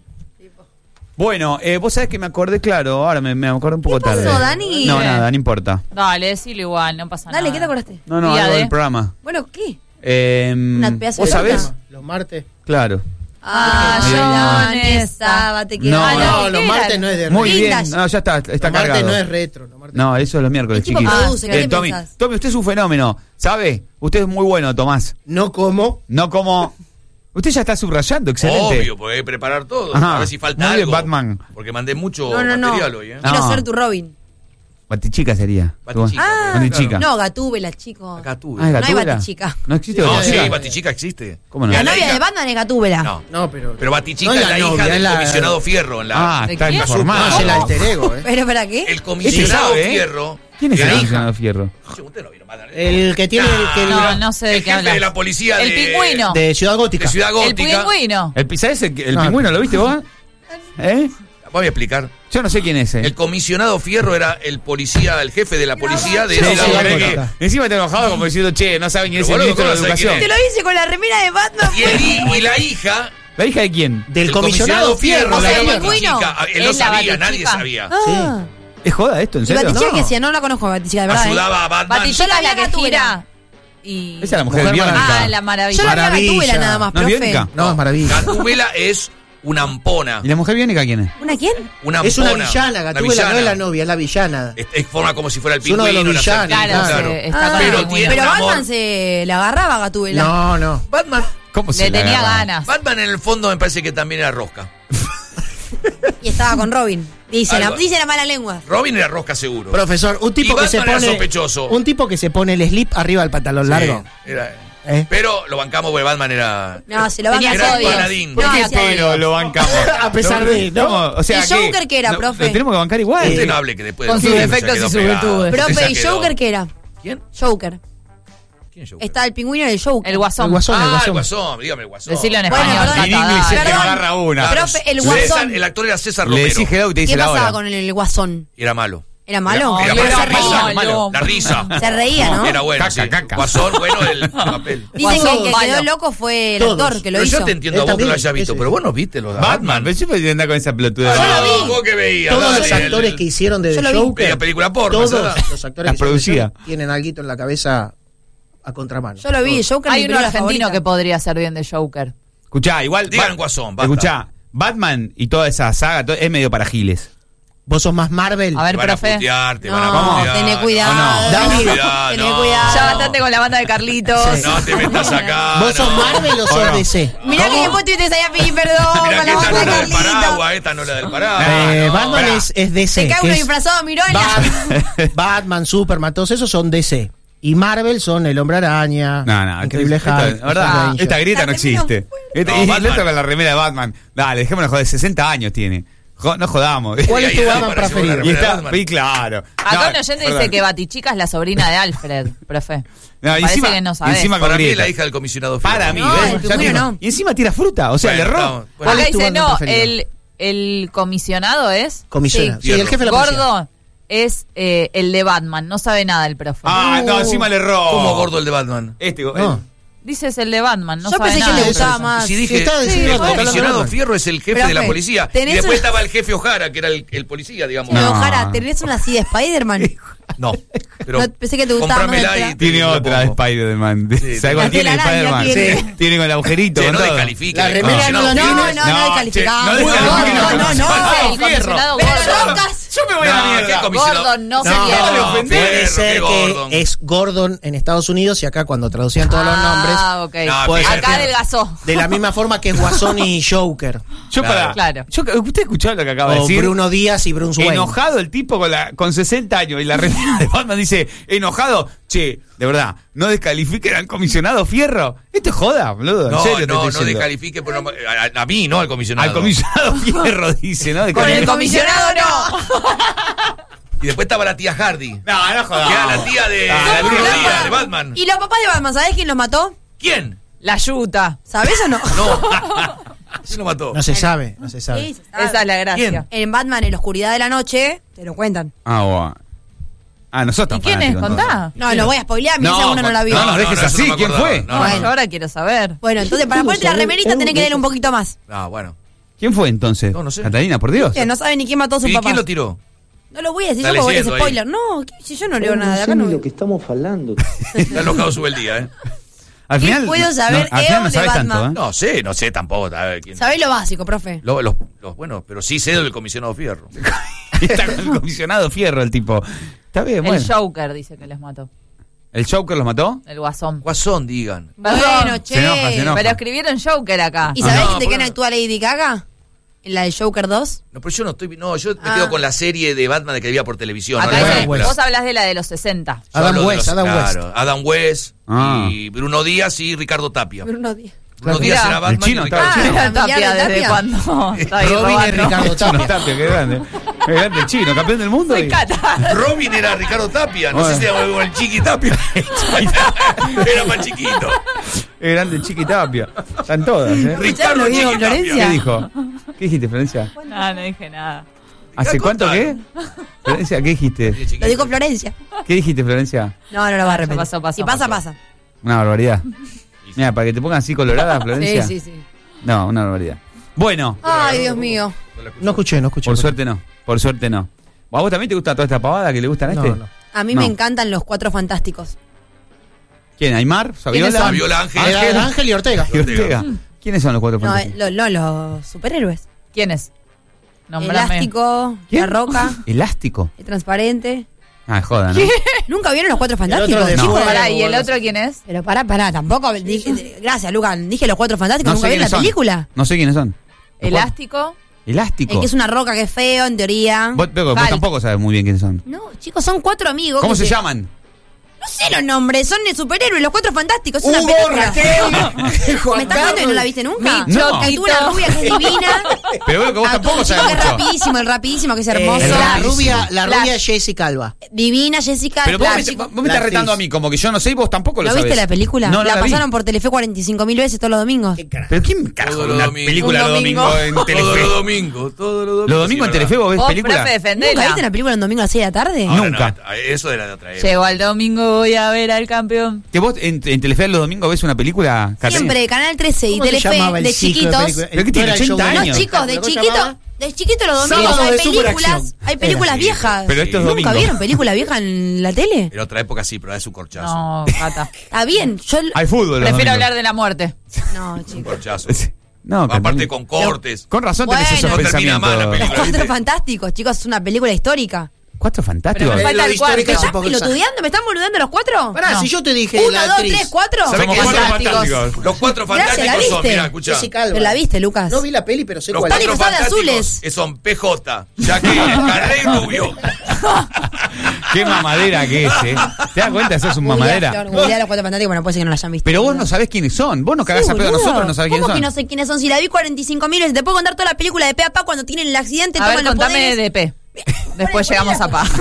Bueno, vos sabés que me acordé, claro, ahora me acordé un poco ¿Qué pasó, tarde. Dani? No, nada, no importa. Dale, decilo igual, no pasa Dale, nada. ¿qué te acordaste? No, Día algo de- del programa. Bueno, ¿qué? ¿Vos pedazo de sabés? nota. Los martes. Claro. Ah, Ahí yo va. Dani, sábado, te quiero. No, Ah, No, ¿qué los era? martes no es de Muy retro. bien. Vintage. No, ya está Los martes cargado. no es retro. Los martes No, eso es los miércoles, El tipo chiquito. produce, ¿qué te Tommy, pensás? Tommy, usted es un fenómeno, ¿sabe? Usted es muy bueno, Tomás. No como. No como... Usted ya está subrayando, excelente. Obvio, porque hay que preparar todo. Ajá. A ver si falta Muy bien, algo. Batman. Porque mandé mucho No. material hoy, Quiero No. ser tu Robin. Batichica sería. Batichica. Ah, Batichica. no, Gatúbela, chico. Acá tuve. Ah, ¿es No hay Gatúbela? Batichica. ¿No existe No, Batichica? sí, Batichica existe. ¿Cómo no? La La novia hija- de Batman es Gatúbela. No. No, pero. Pero Batichica No es es la la novia, hija es del la- comisionado Fierro en la. Ah, ¿De está quién? informado. No, es el alter ego, Pero ¿para qué? El comisionado Este sabe, ¿eh? Fierro. ¿Quién es que el la comisionado hija? Fierro? Usted no vino más, El que tiene. No sé de el qué jefe hablas. de la policía El pingüino. De Ciudad Gótica. de Ciudad El Gótica. pingüino. ¿Sabés el No. pingüino? ¿Lo viste vos? ¿Eh? Voy a explicar. Yo no sé quién es. El comisionado Fierro era el policía, el jefe de la policía de Sí, Ciudad sí, Gótica. Gótica. Encima está enojado como diciendo, che, no saben quién es Pero, el boludo, ministro de ¿cómo no sabe Educación. quién Te lo hice con la remera de Batman. Y la hija ¿La hija de quién? Del el comisionado Fierro. O sea, la el Batichica. pingüino. Él no Es la sabía, nadie Batichica. sabía. Ah. ¿Es joda esto, en ¿Y serio? Batichica No. qué hacía? No la conozco, Batichica, de verdad. Ayudaba a Batman. Batichica Yo la es la vi a que Gatúbela. gira. Y... Esa es la mujer Mujer biónica. Maravilla. Ah, la maravilla. Yo la vi a Maravilla. Gatúbela nada más, ¿No es profe. biónica? No, es maravilla. Gatúbela es una ampona. ¿Y la mujer biónica quién es? ¿Una quién? Una Es una ampona. villana, Gatúbela no es la novia, es la villana. Forma como si fuera el Es uno de pingüino. los la villanos, serpiente, Claro, claro. está con el Pero pingüino. tiene Pero un amor. Batman se la agarraba a Gatúbela. No, no. Batman. ¿Cómo se Le la tenía agarra? ganas. Batman en el fondo me parece que también era rosca. Y estaba con Robin. Dice Algo. la mala lengua. Robin era rosca seguro. Profesor, un tipo Y que se Batman era pone. sospechoso. Un tipo que se pone el slip arriba del pantalón Sí, largo. era- ¿Eh? Pero lo bancamos porque Batman era. No, se lo Tenía van a Era odios. Paladín. ¿Por qué No, sí, pero lo bancamos? A pesar de, ¿no? ¿Cómo? O sea, ¿Y Joker qué era, profe? ¿Lo tenemos que bancar igual? Usted no hable que después Con de sus los filmes defectos se y sus quedó pegado. virtudes. Profe, Esa ¿y quedó. Joker qué era? ¿Quién? Joker. ¿Quién es Joker? Está el pingüino y el Joker. El guasón. El guasón, el Ah, guasón. el Guasón, dígame el Guasón. Decirlo en Bueno, español. perdón. En inglés es que me Perdón. agarra una. Claro, Profe, el César- Guasón. el actor era César Le Romero. decís hello y te dice ¿Qué la pasaba hora. con el guasón? Y era malo. ¿Era malo? Era Pero malo, se reía. malo. La risa. Se reía, ¿no? Era bueno, Caca, sí. caca. Guasón, bueno, el papel. Dicen que el Guasón, que malo. quedó loco fue el Todos. actor que lo Pero hizo. yo te entiendo a Él vos que lo también, hayas visto, ese. pero vos no viste los de Batman, pero siempre te anda con esa pelotuda. Ah, Yo lo vi. vos que veías. Todos dale, los actores que hicieron de Yo The lo vi. Joker. Veía película porno, Todos ¿verdad? los actores Las que hicieron de producía. Joker tienen alguito en la cabeza a contramano. Yo lo vi, Todos. Joker Hay mi uno película argentino favorita. que podría ser bien de Joker. Escuchá, igual. Digan Guasón, basta. Escuchá, Batman y toda esa saga es medio para giles. Vos sos más Marvel. A ver, Te van a profe. putear, te No, van a putear. tené cuidado. no. Dani, Tené cuidado. Ya bastante con la banda de Carlitos. Sí. No te metas acá. ¿Vos sos no. Marvel o sos no. DC? Mirá que después tuviste ahí a pedir perdón Mirá con que la esta no banda es de la del Carlito. paraguas, esta no es la del paraguas. no, Batman pará. es DC. Se cae que uno es disfrazado, Mirola. Batman, Superman, todos esos son DC. Y Marvel son El Hombre Araña, No, Increíble esto- Hulk, esto- verdad, Ranger. esta grieta La no remera existe. No, Y Batman. el otro con la remera de Batman. Dale, dejémonos joder, 60 años tiene. No jodamos. ¿Cuál es tu ahí Batman apareció preferido? una Y remera de está, Batman. y claro. Acá No, un oyente perdón. dice que Batichica es la sobrina de Alfred, profe. No, Parece encima, que no sabés. encima con Para mí es grieta. la hija del comisionado Fierro. Para mí, No, ¿ves? el Ya pingüino te- no. Y encima tira fruta, o sea, Bueno, le erró. estamos- ¿Cuál Acá es tu dice, Batman no, preferido? el comisionado es Comisionado. Sí, Sí, el jefe de la policía. gordo, es el de Batman. No sabe nada el profe. Ah, no, encima le erró. ¿Cómo gordo el de Batman? Este, No. Dice es el de Batman, no Yo sabe pensé que nada. le el gustaba profe. más. Si dije, estaba diciendo el que estaba comisionado hablando de Fierro es el jefe Pero, de la Fe, policía. Y tenés después una- estaba el jefe O'Hara, que era el policía, digamos. Pero No. Jara, ¿tenés una así de Spider-Man? No. Pero No, pensé que te gustaba más comprámela de y atrás. Tiene te la otra de pongo. Spider-Man. Sí, ¿Sabes cuál la tiene telaraña Spider-Man? tiene. Sí. Tiene con el agujerito. Che, con no todo. descalifique. La el remera comisionado no la Fierro. No, tienes. no, No, descalificado. che, no No, descalifique no, el no, comisionado no. El Fierro. comisionado Pero Gordon. Rocas. Yo me voy a la No, ¿qué mierda. comisionado? Gordon, no se No, quiere. le ofendés. puede Fierro, ser qué que Gordon. es Gordon en Estados Unidos y acá cuando traducían todos los nombres. Ah, ok. No, puede ser Acá que- adelgazó. De la misma forma que es Guasón y Joker. Yo para. Claro. ¿Usted escuchó lo que acaba de O decir? Bruno Díaz y Bruce Wayne. Enojado el tipo con 60 años y la remera de Batman dice, enojado, che, de verdad, no descalifiquen al comisionado Fierro. Esto es joda, boludo. En No, serio te no, estoy no diciendo. descalifique pero no- a mí, no al comisionado. Al comisionado Fierro dice, ¿no? Con el Descalifique- comisionado no. Y después estaba la tía Hardy. No, no jodas. Que era la tía de, Ah, la Bruno Bruno Díaz. Díaz, de Batman. Y los papás de Batman, ¿sabés quién los mató? ¿Quién? La yuta. ¿Sabés o no? No. ¿Quién lo mató? No se sabe, no se Sí, sabe. se sabe. Esa es la gracia. ¿Quién? En Batman, en la oscuridad de la noche, te lo cuentan. Ah, bueno. Ah, nosotros. ¿Y quién es? Contá. No, lo voy a spoilear, mirá si alguno no la vio. no nos dejes eso así, no me ¿quién acordaba. fue? No, Bueno. Yo ahora quiero saber. Bueno, entonces para ponerte la remerita tenés que leer un poquito más. Ah, bueno. ¿Quién fue entonces? No, no sé. Catalina, por Dios. Que no sabe ni quién mató a su ¿Y papá. quién lo tiró? No lo voy a decir Está yo porque es leyendo spoiler. No, si yo no leo nada de acá. sé No. ni lo que estamos hablando. Está enojado sube el día, ¿eh? Al ¿Qué final, puedo saber al final no de sabes Batman? tanto, ¿eh? No sé tampoco. A ver, quién. Sabés lo básico, profe. Bueno, pero sí sé del comisionado Fierro. Está con el comisionado Fierro el tipo. Está bien, bueno. El Joker dice que les mató. ¿El Joker los mató? El Guasón. Guasón, digan. Bueno, che. Se enoja. Pero escribieron Joker acá. ¿Y sabés No, de quién bueno. actúa Lady Gaga? En la de Joker 2. No, pero yo no estoy. No, yo me quedo con la serie de Batman de que había por televisión. no Acá la dice, película. vos hablás de la de los 60. Yo hablo de Adam West. Adam West y Bruno Díaz y Ricardo Tapia. Bruno Díaz. Bruno Díaz Mirá, era Batman. el chino y Ricardo estaba- Mira familiar Tapia, de ¿desde Tapia? cuándo? Está ahí Robin y robando. Ricardo Tapia. Tapia, qué grande. Qué grande el chino, campeón del mundo. Soy Cata. Robin era Ricardo Tapia. No Bueno. sé si era con el Chiqui Tapia. Era más chiquito. Qué grande el Chiqui Tapia. Están todas, ¿eh? Ricardo lo dijo Chiqui Florencia? ¿Qué Tapia. dijo? ¿Qué dijiste, Florencia? No dije nada. ¿Hace cuánto qué? Florencia, ¿qué dijiste? Lo dijo Florencia. ¿Qué dijiste, Florencia? No lo va a repetir. pasó, Si pasa, pasa. Una barbaridad. Mira, para que te pongan así colorada, Florencia. Sí. No, una barbaridad. Bueno, Ay, Dios mío. No escuché. por suerte no. Por suerte no. ¿A vos también te gusta toda esta pavada que le gustan a este? No. A mí No. me encantan los Cuatro Fantásticos. ¿Quién? ¿Aymar? ¿Saviola? ¿Quiénes son? Fabiola Ángel. Ángel y Ortega. ¿Y Ortega? ¿Quiénes son los cuatro No, fantásticos? los superhéroes. ¿Quién es? Nómbrame. Elástico, ¿Quién? La Roca, ¿Elástico? el Transparente. Ah, joda, ¿no? ¿Nunca vieron los Cuatro otro Fantásticos? de chicos? fuego, Pará, ¿y el bueno, otro quién es? Pero pará, tampoco. Gracias, Lucas. Dije los Cuatro Fantásticos, No ¿nunca sé vieron la quiénes son. película? No sé quiénes son. Elástico. ¿Elástico? El que es una roca que es feo, en teoría. Vos Hulk. tampoco sabes muy bien quiénes son. No, chicos, son cuatro amigos. ¿Cómo que se llaman? No sé los nombres, son de superhéroes, los Cuatro Fantásticos. Es una película. ¿Me estás jugando y no la viste nunca? No. Que actúa una rubia que es divina. Pero veo que vos Actúa tampoco un chico sabes que es mucho. rapidísimo, el rapidísimo que es hermoso. La rapidísimo. rubia Jessica Alba. Divina, Jessica. Pero vos Clark, me, chicos. vos me La estás retando a actriz. mí, como que yo no sé y vos tampoco lo ¿No sabés. viste la película? No, la la vi. pasaron por Telefe 45.000 veces todos los domingos. ¿Pero quién carajo Todos ve los una domingos. película Un los domingos domingo. en Todos Telefe? los domingos. ¿Los domingos en Telefe vos ves Vos, película? profe, ¿Nunca defendela. viste una película un domingo a las 6 de la tarde? No. Nunca. Eso era de otra época. Llegó al domingo, voy a ver al campeón. ¿Que vos en Telefe los domingos ves una película, Catalina? Siempre, Canal 13 y ¿Cómo se Telefe llamaba el de ciclo de chiquitos. películas? ¿Pero qué tiene, No era el 80 show de- años? No, chicos, de ¿Cómo se chiquito. llamaba? De chiquito los domingos Sábado hay de películas. superacción. Hay películas Sí. viejas. Pero esto es ¿Nunca domingo. vieron película vieja en la tele? En otra época sí, pero es un corchazo. No, Cata. Está bien, yo... Hay fútbol los Prefiero domingos. hablar de la muerte. No, Un chicos. corchazo. No, Aparte Catalina. con cortes. Con razón tenés Bueno. esos No termina mal la pensamientos. Los película. Cuatro ¿viste? Fantásticos, chicos, es una película histórica. ¿Cuatro fantásticos? Pero me falta Lo el histórico cuarto. es un ¿Están poco pelotudeando? ¿Me están boludeando los cuatro? Pará, No. si yo te dije 1, la 2, actriz. 3, 4. ¿Sabés Somos qué? cuatro Fantásticos. fantásticos. Los cuatro Gracias, ¿la fantásticos son, viste? mira, escuchá. Jessica Alba. Pero la viste, Lucas. No vi la peli, pero sé Los cuál Están es. cuatro enojadas fantásticos azules. son PJ, ya que Carré y Rubio. Qué mamadera que es, ¿eh? ¿Te das cuenta? Sos un mamadera. Googleá los Cuatro Fantásticos, pero no puede ser que no la hayan visto. Pero vos boludo. no sabés quiénes son. Vos no cagás a pedo a boludo. nosotros, no sabés quiénes ¿Cómo son. que no sé quiénes son? Si la vi 45.000 veces, te puedo contar toda la película de pe a pa cuando tienen el accidente, A ver, toman los contame poderes. de P. Después llegamos a Pa.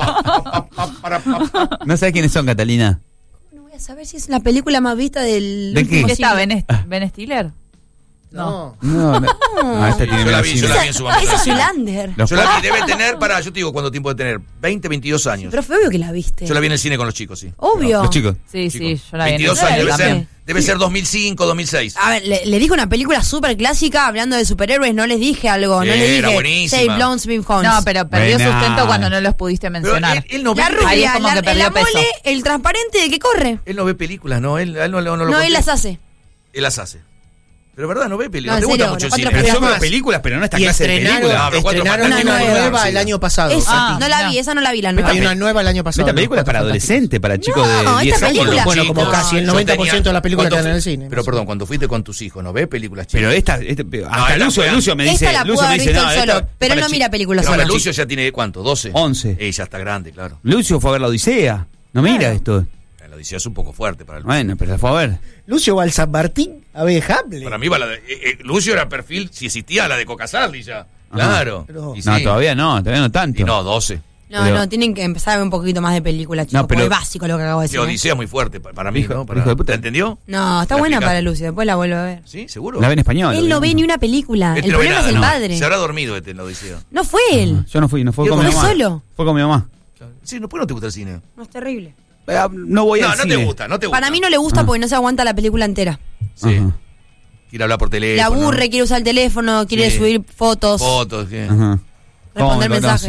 No sabés quiénes son, Catalina. No voy a saber si es la película más vista del... ¿De último qué? ¿Qué está? siglo. ¿Ben Stiller? No. No, no. Ah, esta tiene Yo la menos vi, cine. yo la vi en su momento. Esa es Zulander. Los Yo la cuatro- vi, debe tener, para, yo te digo cuánto tiempo de tener, 20, 22 años. Pero fue obvio que la viste. Yo la vi en el cine con los chicos, sí. Obvio. Los chicos. Sí, Chicos. sí, yo la vi en 22 el años, cine debe ser, también. debe ser 2005, 2006. A ver, le dije una película súper clásica hablando de superhéroes, no les dije algo, no Sí, les era dije buenísima. Save Lone Swim Homes. No, pero perdió Buena. sustento cuando no los pudiste Pero mencionar. él no ve, La Ahí rubia, es como que la perdió peso. mole, el transparente de que corre. él no ve películas, ¿no? Él no lo No, él conté. las hace. Él las hace. Pero verdad, no ve películas. No, No, en te serio, gusta mucho el los cine. cuatro Pero yo veo más. películas, pero no esta Y clase de estrenaron, películas. Ah, pero Cuatro estrenaron una Fantásticos, nueva sí. el año pasado. Esa, no la no. vi, esa no la vi, la nueva. Hay una nueva el año pasado. Esta película es para adolescentes, para chicos No, de 10 esta años. película- Bueno, como Chicos, casi el yo 90% de las películas que cuando dan en el fu- cine. Pero perdón, cuando fuiste con tus hijos, ¿no ves películas chicas? Pero hasta esta Lucio me dice, Esta la pudo Lucio me haber dice, visto no, él esta solo, pero para no chi- mira películas No, sola. pero Lucio ya tiene, ¿cuánto? 12. 11. Ya está grande, claro. Lucio fue a ver la Odisea. No mira esto. La Odisea es un poco fuerte para Lucio. Bueno, pero la fue a ver. Lucio va al San Martín a ver Hamlet. Para mí va la de, Lucio era perfil, si existía la de Coca Sarli ya. Claro. Pero- Y No, sí. todavía no tanto. Y no, 12. No, Pero- no, tienen que empezar a ver un poquito más de películas, chicos. No, pero- porque es básico lo que acabo de Sí, decir. ¿eh? Odisea es muy fuerte para mí, Hijo- ¿no? hijo de puta. ¿La entendió? No, está ¿La buena explicaste? para Lucio, después la vuelvo a ver. ¿Sí? ¿Seguro? La ve en español. Él no ve ni una película. Este El no ve problema es nada, el no. padre. Se habrá dormido en la Odisea. No fue él. Yo no fui con ¿Fue mi mamá. solo? Fue con mi mamá. Sí, ¿por qué no te gusta el cine? No, es terrible. No voy No, al no cine. te gusta, no te gusta. Para mí no le gusta porque no se aguanta la película entera. Sí. Ajá. Quiere hablar por Le teléfono. aburre, quiere usar el teléfono, quiere Sí. subir fotos, Fotos, ¿qué? Ajá. ¿Cómo responder me mensajes. conocen,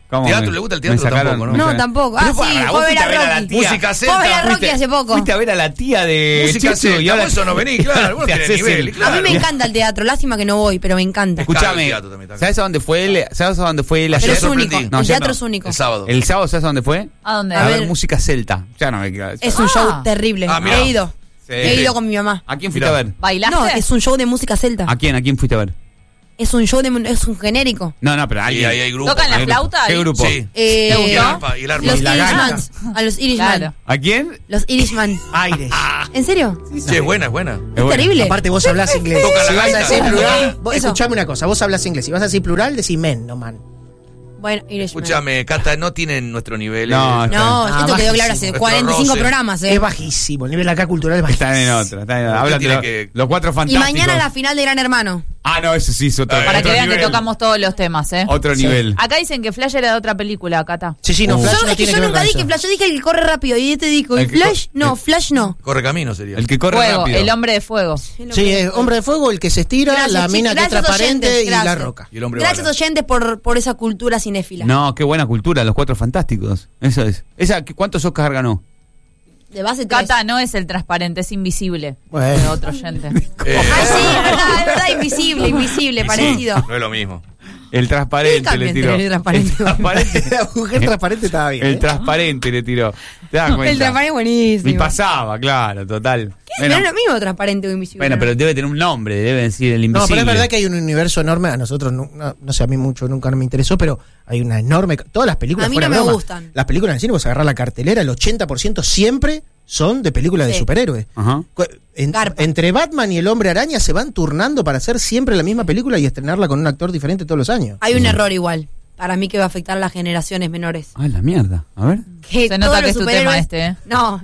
¿Cómo ¿Teatro me- le gusta el me teatro? sacaron? Tampoco, ¿no? No, Me- tampoco. Pero Ah, sí, para, fue vos a ver fuiste a a ver a la Rocky. tía. Música Fue a ver a celta. Rocky hace poco. Fuiste a ver a la tía de Música Chechu celta, y ahora vos eso no venís, claro, vos te tenés haces nivel, el- claro. A mí me encanta el teatro, lástima que no voy, pero me encanta. Caro Escúchame, el teatro también, está ¿sabes a dónde fue él? ¿Sabes a dónde fue él Ayer Pero ayer? es único. sorprendí. No, El ayer teatro no. es único. El sábado. El sábado, ¿sabes a dónde fue? ¿A dónde? A A ver ver. música celta. Ya no me queda. Es un show terrible. Ah, mirá. He ido. Sí. He ido con mi mamá. ¿A quién fuiste Mirá. a ver? ¿Bailaste? No, es un show de música celta. ¿A quién? ¿A quién fuiste a ver? Es un show es un genérico. No, pero Sí, alguien. ahí hay grupos. ¿Tocan la ¿Qué grupo? flauta? ¿Qué ahí? grupo? Sí. Eh, Y el arpa, y el arpa. Los Y la gana. Irishmans. A los Irishman. Claro. ¿A quién? Los Irishman. Aires. ¿En serio? Sí, es buena, es buena. Es terrible. Aparte vos hablás inglés. Toca la Si vas a gaita. decir plural, vos Eso. escuchame una cosa, vos hablas inglés. Si vas a decir plural, decís men, no man. Bueno, Irishman. Escúchame, Cata, no tienen nuestro nivel. No, No, Ah, esto quedó claro bajísimo. hace 45 roce. programas, Es bajísimo, el nivel acá cultural es bajísimo. Están en otra. Están en otra. Usted Hablan de tiene los, que- los cuatro Y fantásticos. mañana la final de Gran Hermano. Ah, no, eso sí es otro. Para otro que vean nivel. que tocamos todos los temas, ¿eh? Otro nivel. Acá dicen que Flash era de otra película, Cata. Sí, sí, no, Flash Yo, no es que tiene yo que ver nunca con dije eso. Flash, yo dije el que corre rápido. Y este dijo, El ¿y que Flash? No, Flash no. Corre camino sería. El que corre Fuego, rápido. el hombre de fuego. Sí, es hombre de fuego, el que se estira, Gracias, la mina que es gracias, transparente oyentes, y la gracias. roca. Y el hombre Gracias, bala. oyentes, por esa cultura cinéfila. No, qué buena cultura, los cuatro fantásticos. Eso es. ¿Cuántos Oscars ganó? De base 3. Cata no es el transparente, es invisible. Bueno. De otro oyente. Ay, sí, es verdad, invisible, parecido. No es lo mismo. El transparente ¿Qué cambia le tiró. entre el transparente? El transparente. La mujer transparente estaba bien. El transparente le tiró. ¿Te das cuenta? El transparente es buenísimo. Y pasaba, claro, total. Pero es lo mismo transparente o invisible. Bueno, ¿no? pero debe tener un nombre, debe decir el No, invisible. pero es verdad que hay un universo enorme. A nosotros, no sé, a mí mucho nunca me interesó, pero hay una enorme. Todas las películas A mí fuera no me broma, gustan. Las películas en el cine, vos agarrás la cartelera, el 80% siempre son de películas de Sí. superhéroes. Ajá. Garpa. Entre Batman y el Hombre Araña se van turnando para hacer siempre la misma película y estrenarla con un actor diferente todos los años. Hay un error igual. Para mí que va a afectar a las generaciones menores. Ay, la mierda. A ver, Que Se nota todos que los es tu tema superhéroes- este, ¿eh? No.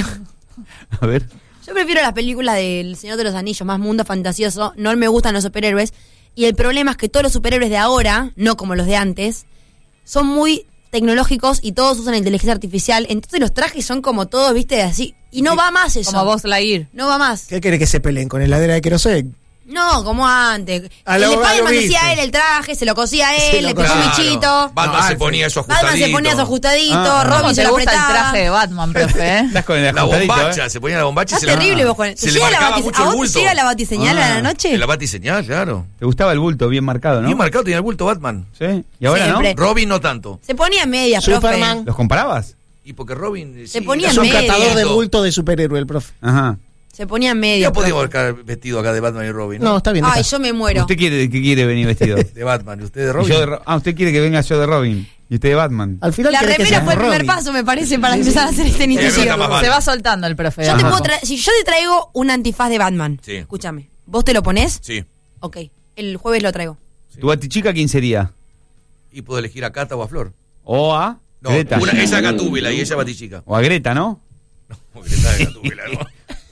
a ver. Yo prefiero las películas del Señor de los Anillos, más mundo fantasioso. No me gustan los superhéroes. Y el problema es que todos los superhéroes de ahora, no como los de antes, son muy tecnológicos y todos usan inteligencia artificial. Entonces los trajes son como todos, viste, así. Y no va más eso. Como vos, Lightyear. No va más. ¿Qué quiere que se peleen con heladera de querosén? No, como antes. A El lo Spider-Man viste. decía él el traje, se lo cosía a Se él, lo le puso un bichito. Batman No, se Alfred. ponía eso ajustadito. Batman se ponía su ajustadito, Ah, Robin ¿Cómo se te lo gusta el apretaba. traje de Batman, profe, eh? Estás con el La ajustadito, bombacha, se ponía la bombacha y Está se le terrible vos con se ¿Te le llega la marcaba batis- mucho ¿A el vos bulto. te llega la batiseñal a la noche? En la batiseñal, claro. ¿Te gustaba el bulto bien marcado, no? Bien marcado tenía el bulto Batman. Sí. ¿Y ahora Siempre. Robin no tanto. Se ponía en media, Superman. profe. ¿Los comparabas? Y porque Robin... Se ponía Es en un media. catador de bulto de superhéroe, el profe. Ajá. Se ponía en media. Ya podíamos profe. haber vestido acá de Batman y Robin, No, ¿no? está bien. Ay, deja. yo me muero. ¿Usted quiere, qué quiere venir vestido? De Batman. ¿Y usted de Y Robin? yo de usted quiere que venga yo de Robin. Y usted de Batman. Al final La querés que remera seas fue el primer Robin. paso, me parece, para empezar a hacer esta me iniciativa. gusta más Batman. Se va soltando el profe. Yo te Ajá. puedo si yo te traigo un antifaz de Batman, Sí. escúchame, ¿vos te lo ponés? Sí. Ok, el jueves lo traigo. ¿Tu batichica quién sería? Y puedo elegir a Cata o a Flor. ¿O a No, Greta? esa Gatúbela y ella Batichica. O a Greta, ¿no? Porque está de Gatúbela, ¿no?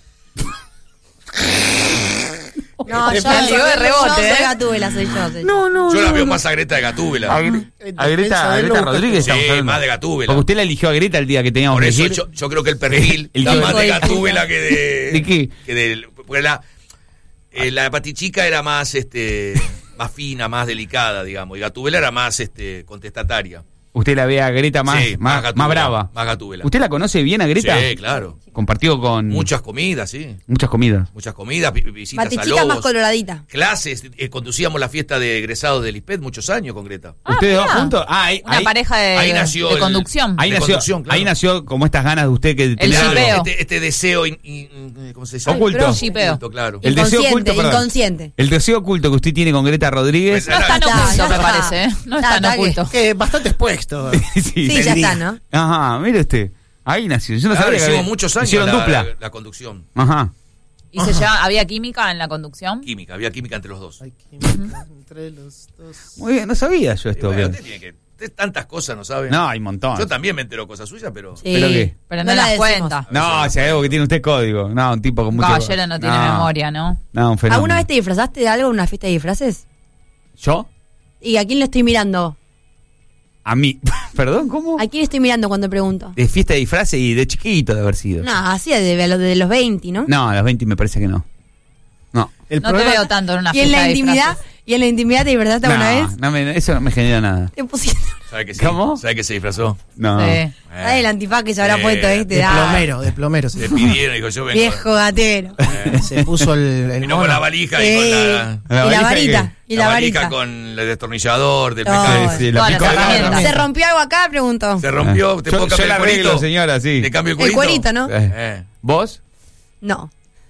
No, yo, Llegó de rebote, yo soy ¿eh? Gatúbela, soy yo. Yo la veo más a Greta de Gatúbela. A Greta Rodríguez. Sí, estamos hablando. más de Gatúbela. Porque usted la eligió a Greta el día que teníamos Por que eso elegir. yo creo que el perfil El está que- más de Gatúbela que de... ¿De qué? Que de, porque la Batichica era más más fina, más delicada, digamos. Y Gatúbela era más contestataria. Usted la ve a Greta más, Sí, más, Gatúbela, más brava. Más Gatúbela. ¿Usted la conoce bien a Greta? Sí, claro. Compartió con Muchas comidas, sí. muchas comidas. Muchas comidas, visitas a Batichica más lobos. coloradita. Clases, conducíamos la fiesta de egresados del ISPED muchos años con Greta. ¿Ustedes dos mirá. juntos? Ah, ahí, Una ahí- pareja ahí nació de el- conducción. ahí de nació, conducción, claro. ahí nació como estas ganas de usted que tenía- El shipeo. Este deseo, ¿cómo se llama? Oculto. Ay, Shipeo. Oculto, claro. El deseo Inconsciente, oculto, perdón. inconsciente. El deseo oculto que usted tiene con Greta Rodríguez. Pues, No es tan Ya está, oculto, ya me está. parece, ¿eh? No es Ya tan está, que- oculto. Bastante expuesto. Sí, ya está, ¿no? Ajá, mire usted. Ahí nació. Yo no Claro, sabía que hicimos había- muchos años hicieron dupla. la conducción. Ajá. ¿Y se lleva, había química en la conducción? Química, había química entre los dos. Hay química entre los dos. Muy bien, no sabía yo Y esto. bueno, que- usted tiene que, usted tantas cosas no sabe. No, hay un montón. Yo también me entero cosas suyas, pero... Sí. ¿Pero qué? Pero no la las decimos. cuenta. No, si hay algo que tiene usted código. No, un tipo con mucho... Caballero no tiene memoria, ¿no? No, un fenómeno. ¿Alguna vez te disfrazaste de algo en una fiesta de disfraces? ¿Yo? ¿Y a quién le estoy mirando? A mí. ¿Perdón? ¿Cómo? ¿A quién estoy mirando cuando pregunto? De fiesta de disfraces y de chiquito de haber sido. No, así de los 20, ¿no? No, a los 20 me parece que no. No. El No te problema- veo tanto en una ¿Y en fiesta la de intimidad? disfraces. ¿Y en la intimidad te disfrazaste alguna vez? Eso no me genera nada. Te pusiste ¿Sabe que sí? ¿Cómo? ¿Sabe que se disfrazó? No. Sí. Ay, el antifaz que se habrá puesto, ¿viste? De plomero. Le pidieron, dijo, yo vengo. Viejo gatero. Se puso el Vino con mono. la valija y con la... Y la valija varita. Y la valija varita. con el destornillador del No, mecánico. Sí, la Todas las picó. herramientas. ¿Se rompió algo acá? Preguntó. Se rompió, ¿te puedo Yo cambiar la el arreglo, cuerito? señora, sí. ¿Te cambio el El cuerito? cuerito, ¿no? Eh. ¿Vos? No.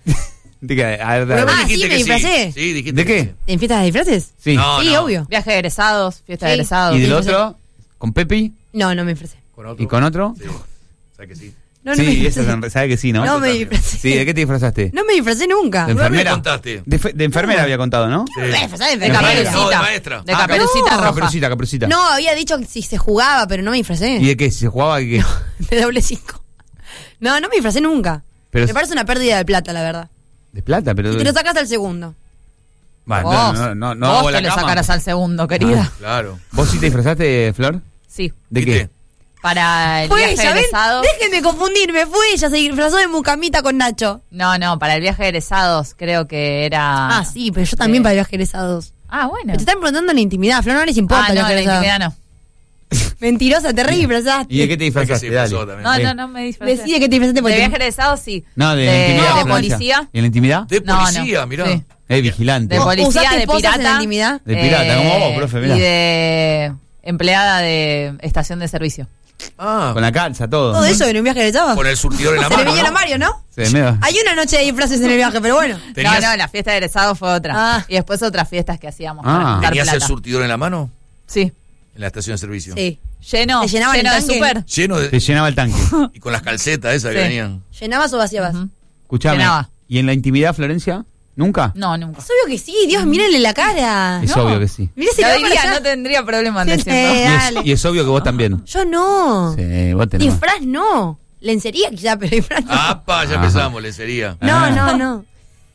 Diga, a ver, Pero vos Ah, dijiste sí, me que disfracé. Sí, dijiste ¿De que qué? sí. ¿En fiestas de disfraces? Sí. No, Sí, no. obvio. Viaje de egresados, fiesta de Sí. egresados. ¿Y del Sí, otro? ¿Con Pepi? No, no me disfracé. ¿Con otro? ¿Y con otro? Sí. ¿Sabes que sí? No, no Sí, me esa disfracé. sabe que sí, ¿no? No me también. disfracé. Sí, ¿de qué te disfrazaste? No me disfracé nunca. ¿De Una vez me enfermera? contaste. De enfermera había contado, ¿no? Sí. Me disfrazé de De enfermera. caperucita. No, de maestra. De caperucita roja. Caperucita. No, había dicho que si se jugaba, pero no me disfracé. ¿Y de qué? ¿Si se jugaba qué? De doble 5. No, no me disfracé nunca. Pero Me parece una pérdida de plata, la verdad. ¿De plata? Pero... Y te lo sacas al segundo. Va, Vos, no vos hago te la lo cama. sacarás al segundo, querida. Claro. ¿Vos sí te disfrazaste, Flor? Sí. ¿De ¿Viste? qué? Para el Fue viaje ella, de ¿ven? egresados. Déjenme confundirme. Fue ella, se disfrazó de mucamita con Nacho. No, para el viaje de egresados creo que era. Ah, sí, pero yo también para el viaje egresados. Ah, bueno. Pero te están preguntando en la intimidad, Flor, no les importa Ah, el no, viaje la egresados. intimidad no. Mentirosa, te re disfrazaste. ¿Y de qué te Es que se disfrazaste? disfrazó Dale. también. No me disfrazé. Decide que te disfrazaste De porque viaje de egresados sí. No, de intimidad. de Florencia. policía. ¿Y en la intimidad? De No, policía, no. mirá. Sí. Vigilante. De policía, ¿Usaste de esposas en la pirata. intimidad? De pirata, como vos, profe, mirá. Y de empleada de estación de servicio. Ah, Con la calza, todo. todo eso en un viaje egresados. con el surtidor en la Se le mano, vinieron ¿no? a Mario, ¿no? Sí, medio. Hay una noche de disfraces en el viaje, pero bueno. ¿Tenías, No, la fiesta de egresados fue otra. Ah. Y después otras fiestas que hacíamos Ah. para juntar ¿Tenías el plata. surtidor en la mano? Sí. En la estación de servicio. Sí. Lleno, ¿Te llenaban lleno el de tanque? súper. Lleno Te de... llenaba el tanque. Y con las calcetas esas que Sí. venían. ¿Llenabas o vaciabas? Ujú. Escuchame. Llenaba. ¿Y en la intimidad, Florencia? ¿Nunca? No, nunca. Es obvio que sí, Dios, mírenle la cara. Es No. obvio que sí. Mire si Lo va para diría, allá. no tendría problema en Sí, decirlo. Dale. Y es obvio que vos también. Yo no. Sí, vos tenés. Disfraz no. Lencería quizá, pero disfraz no. ¡Apa! Ya Ajá. empezamos, lencería. No.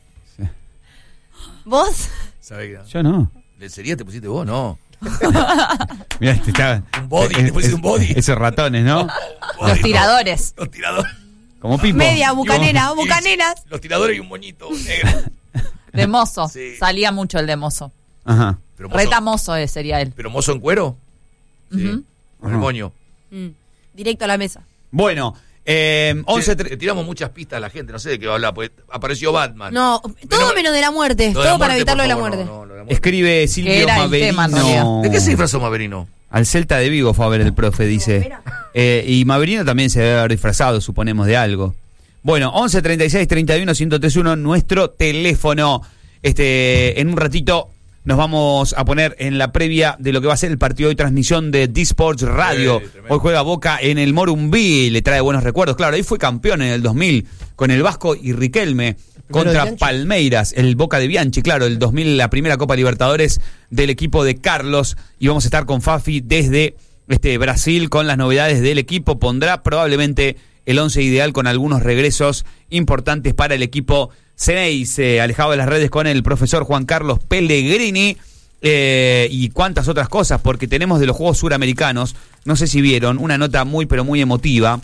¿Vos? ¿Sabés qué? Yo no. ¿Lencería te pusiste vos? No. Mirá, este está. Un body, te pusiste un body. Esos ratones, ¿no? Los tiradores. Los tiradores. Como Pipo. Media, bucanera, Y bucaneras. Los tiradores y un moñito negro. De mozo. Sí. Salía mucho el de mozo. Ajá. Pero mozo, Reta mozo sería él. ¿pero mozo en cuero? Sí. Ujú. Con el moño. Directo a la mesa. Bueno, 11. Le tiramos muchas pistas a la gente, no sé de qué va a hablar, porque apareció Batman. No, todo menos de la muerte. Lo de la Todo para muerte, evitar lo por de la favor, muerte. no, lo de la muerte. Escribe Silvio Que era el tema, en realidad. Maverino. ¿De qué se disfrazó Maverino? Al Celta de Vigo fue a ver el profe, dice. Y Maverino también se debe haber disfrazado, suponemos, de algo. Bueno, 11 36 31 1031, nuestro teléfono. En un ratito nos vamos a poner en la previa de lo que va a ser el partido de transmisión de D-Sports Radio. Tremendo. Hoy juega Boca en el Morumbí, le trae buenos recuerdos. Claro, ahí fue campeón en el 2000 con el Vasco y Riquelme primero de contra Bianchi. Palmeiras, el Boca de Bianchi, claro, el 2000, la primera Copa Libertadores del equipo de Carlos. Y vamos a estar con Fafi desde Brasil con las novedades del equipo. Pondrá probablemente el 11 ideal con algunos regresos importantes para el equipo Ceneis, alejado de las redes con el profesor Juan Carlos Pellegrini y cuantas otras cosas, porque tenemos de los Juegos Suramericanos, no sé si vieron, una nota muy pero muy emotiva.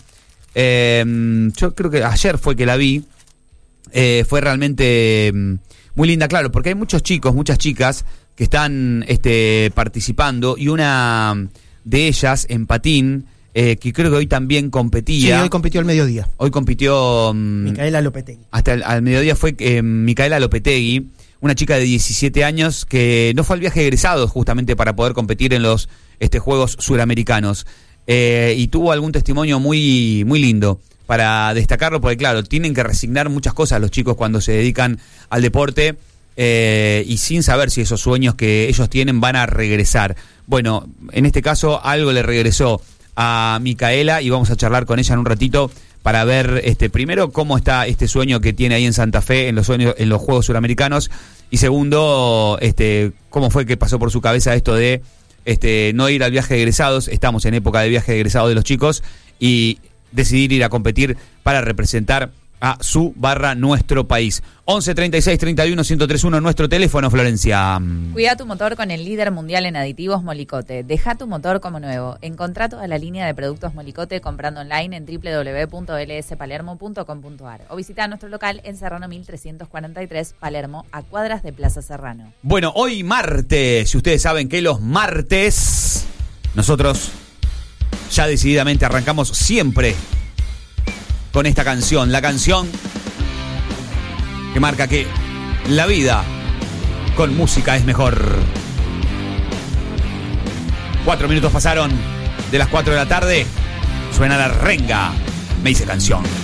Yo creo que ayer fue que la vi. Fue realmente muy linda, claro, porque hay muchos chicos, muchas chicas que están participando, y una de ellas en patín, que creo que hoy también Sí, competía. hoy compitió al mediodía. Hoy compitió Micaela Lopetegui. hasta al mediodía, fue Micaela Lopetegui, una chica de 17 años que no fue al viaje de egresados justamente para poder competir en los Juegos Suramericanos, y tuvo algún testimonio muy, muy lindo para destacarlo, porque claro, tienen que resignar muchas cosas los chicos cuando se dedican al deporte, y sin saber si esos sueños que ellos tienen van a regresar. Bueno, en este caso algo le regresó a Micaela y vamos a charlar con ella en un ratito para ver primero cómo está este sueño que tiene ahí en Santa Fe en los Juegos Suramericanos, y segundo cómo fue que pasó por su cabeza esto de no ir al viaje de egresados. Estamos en época de viaje de egresados de los chicos, y decidir ir a competir para representar a nuestro país. 11 36 31 1031, nuestro teléfono, Florencia. Cuida tu motor con el líder mundial en aditivos Molicote. Deja tu motor como nuevo. Encontrá toda la línea de productos Molicote comprando online en www.lspalermo.com.ar o visita nuestro local en Serrano 1343, Palermo, a cuadras de Plaza Serrano. Bueno, hoy martes, si ustedes saben que los martes Nosotros ya decididamente arrancamos siempre con esta canción, la canción que marca que la vida con música es mejor. 4 minutos pasaron de las 4 de la tarde. Suena la renga. Me hice canción.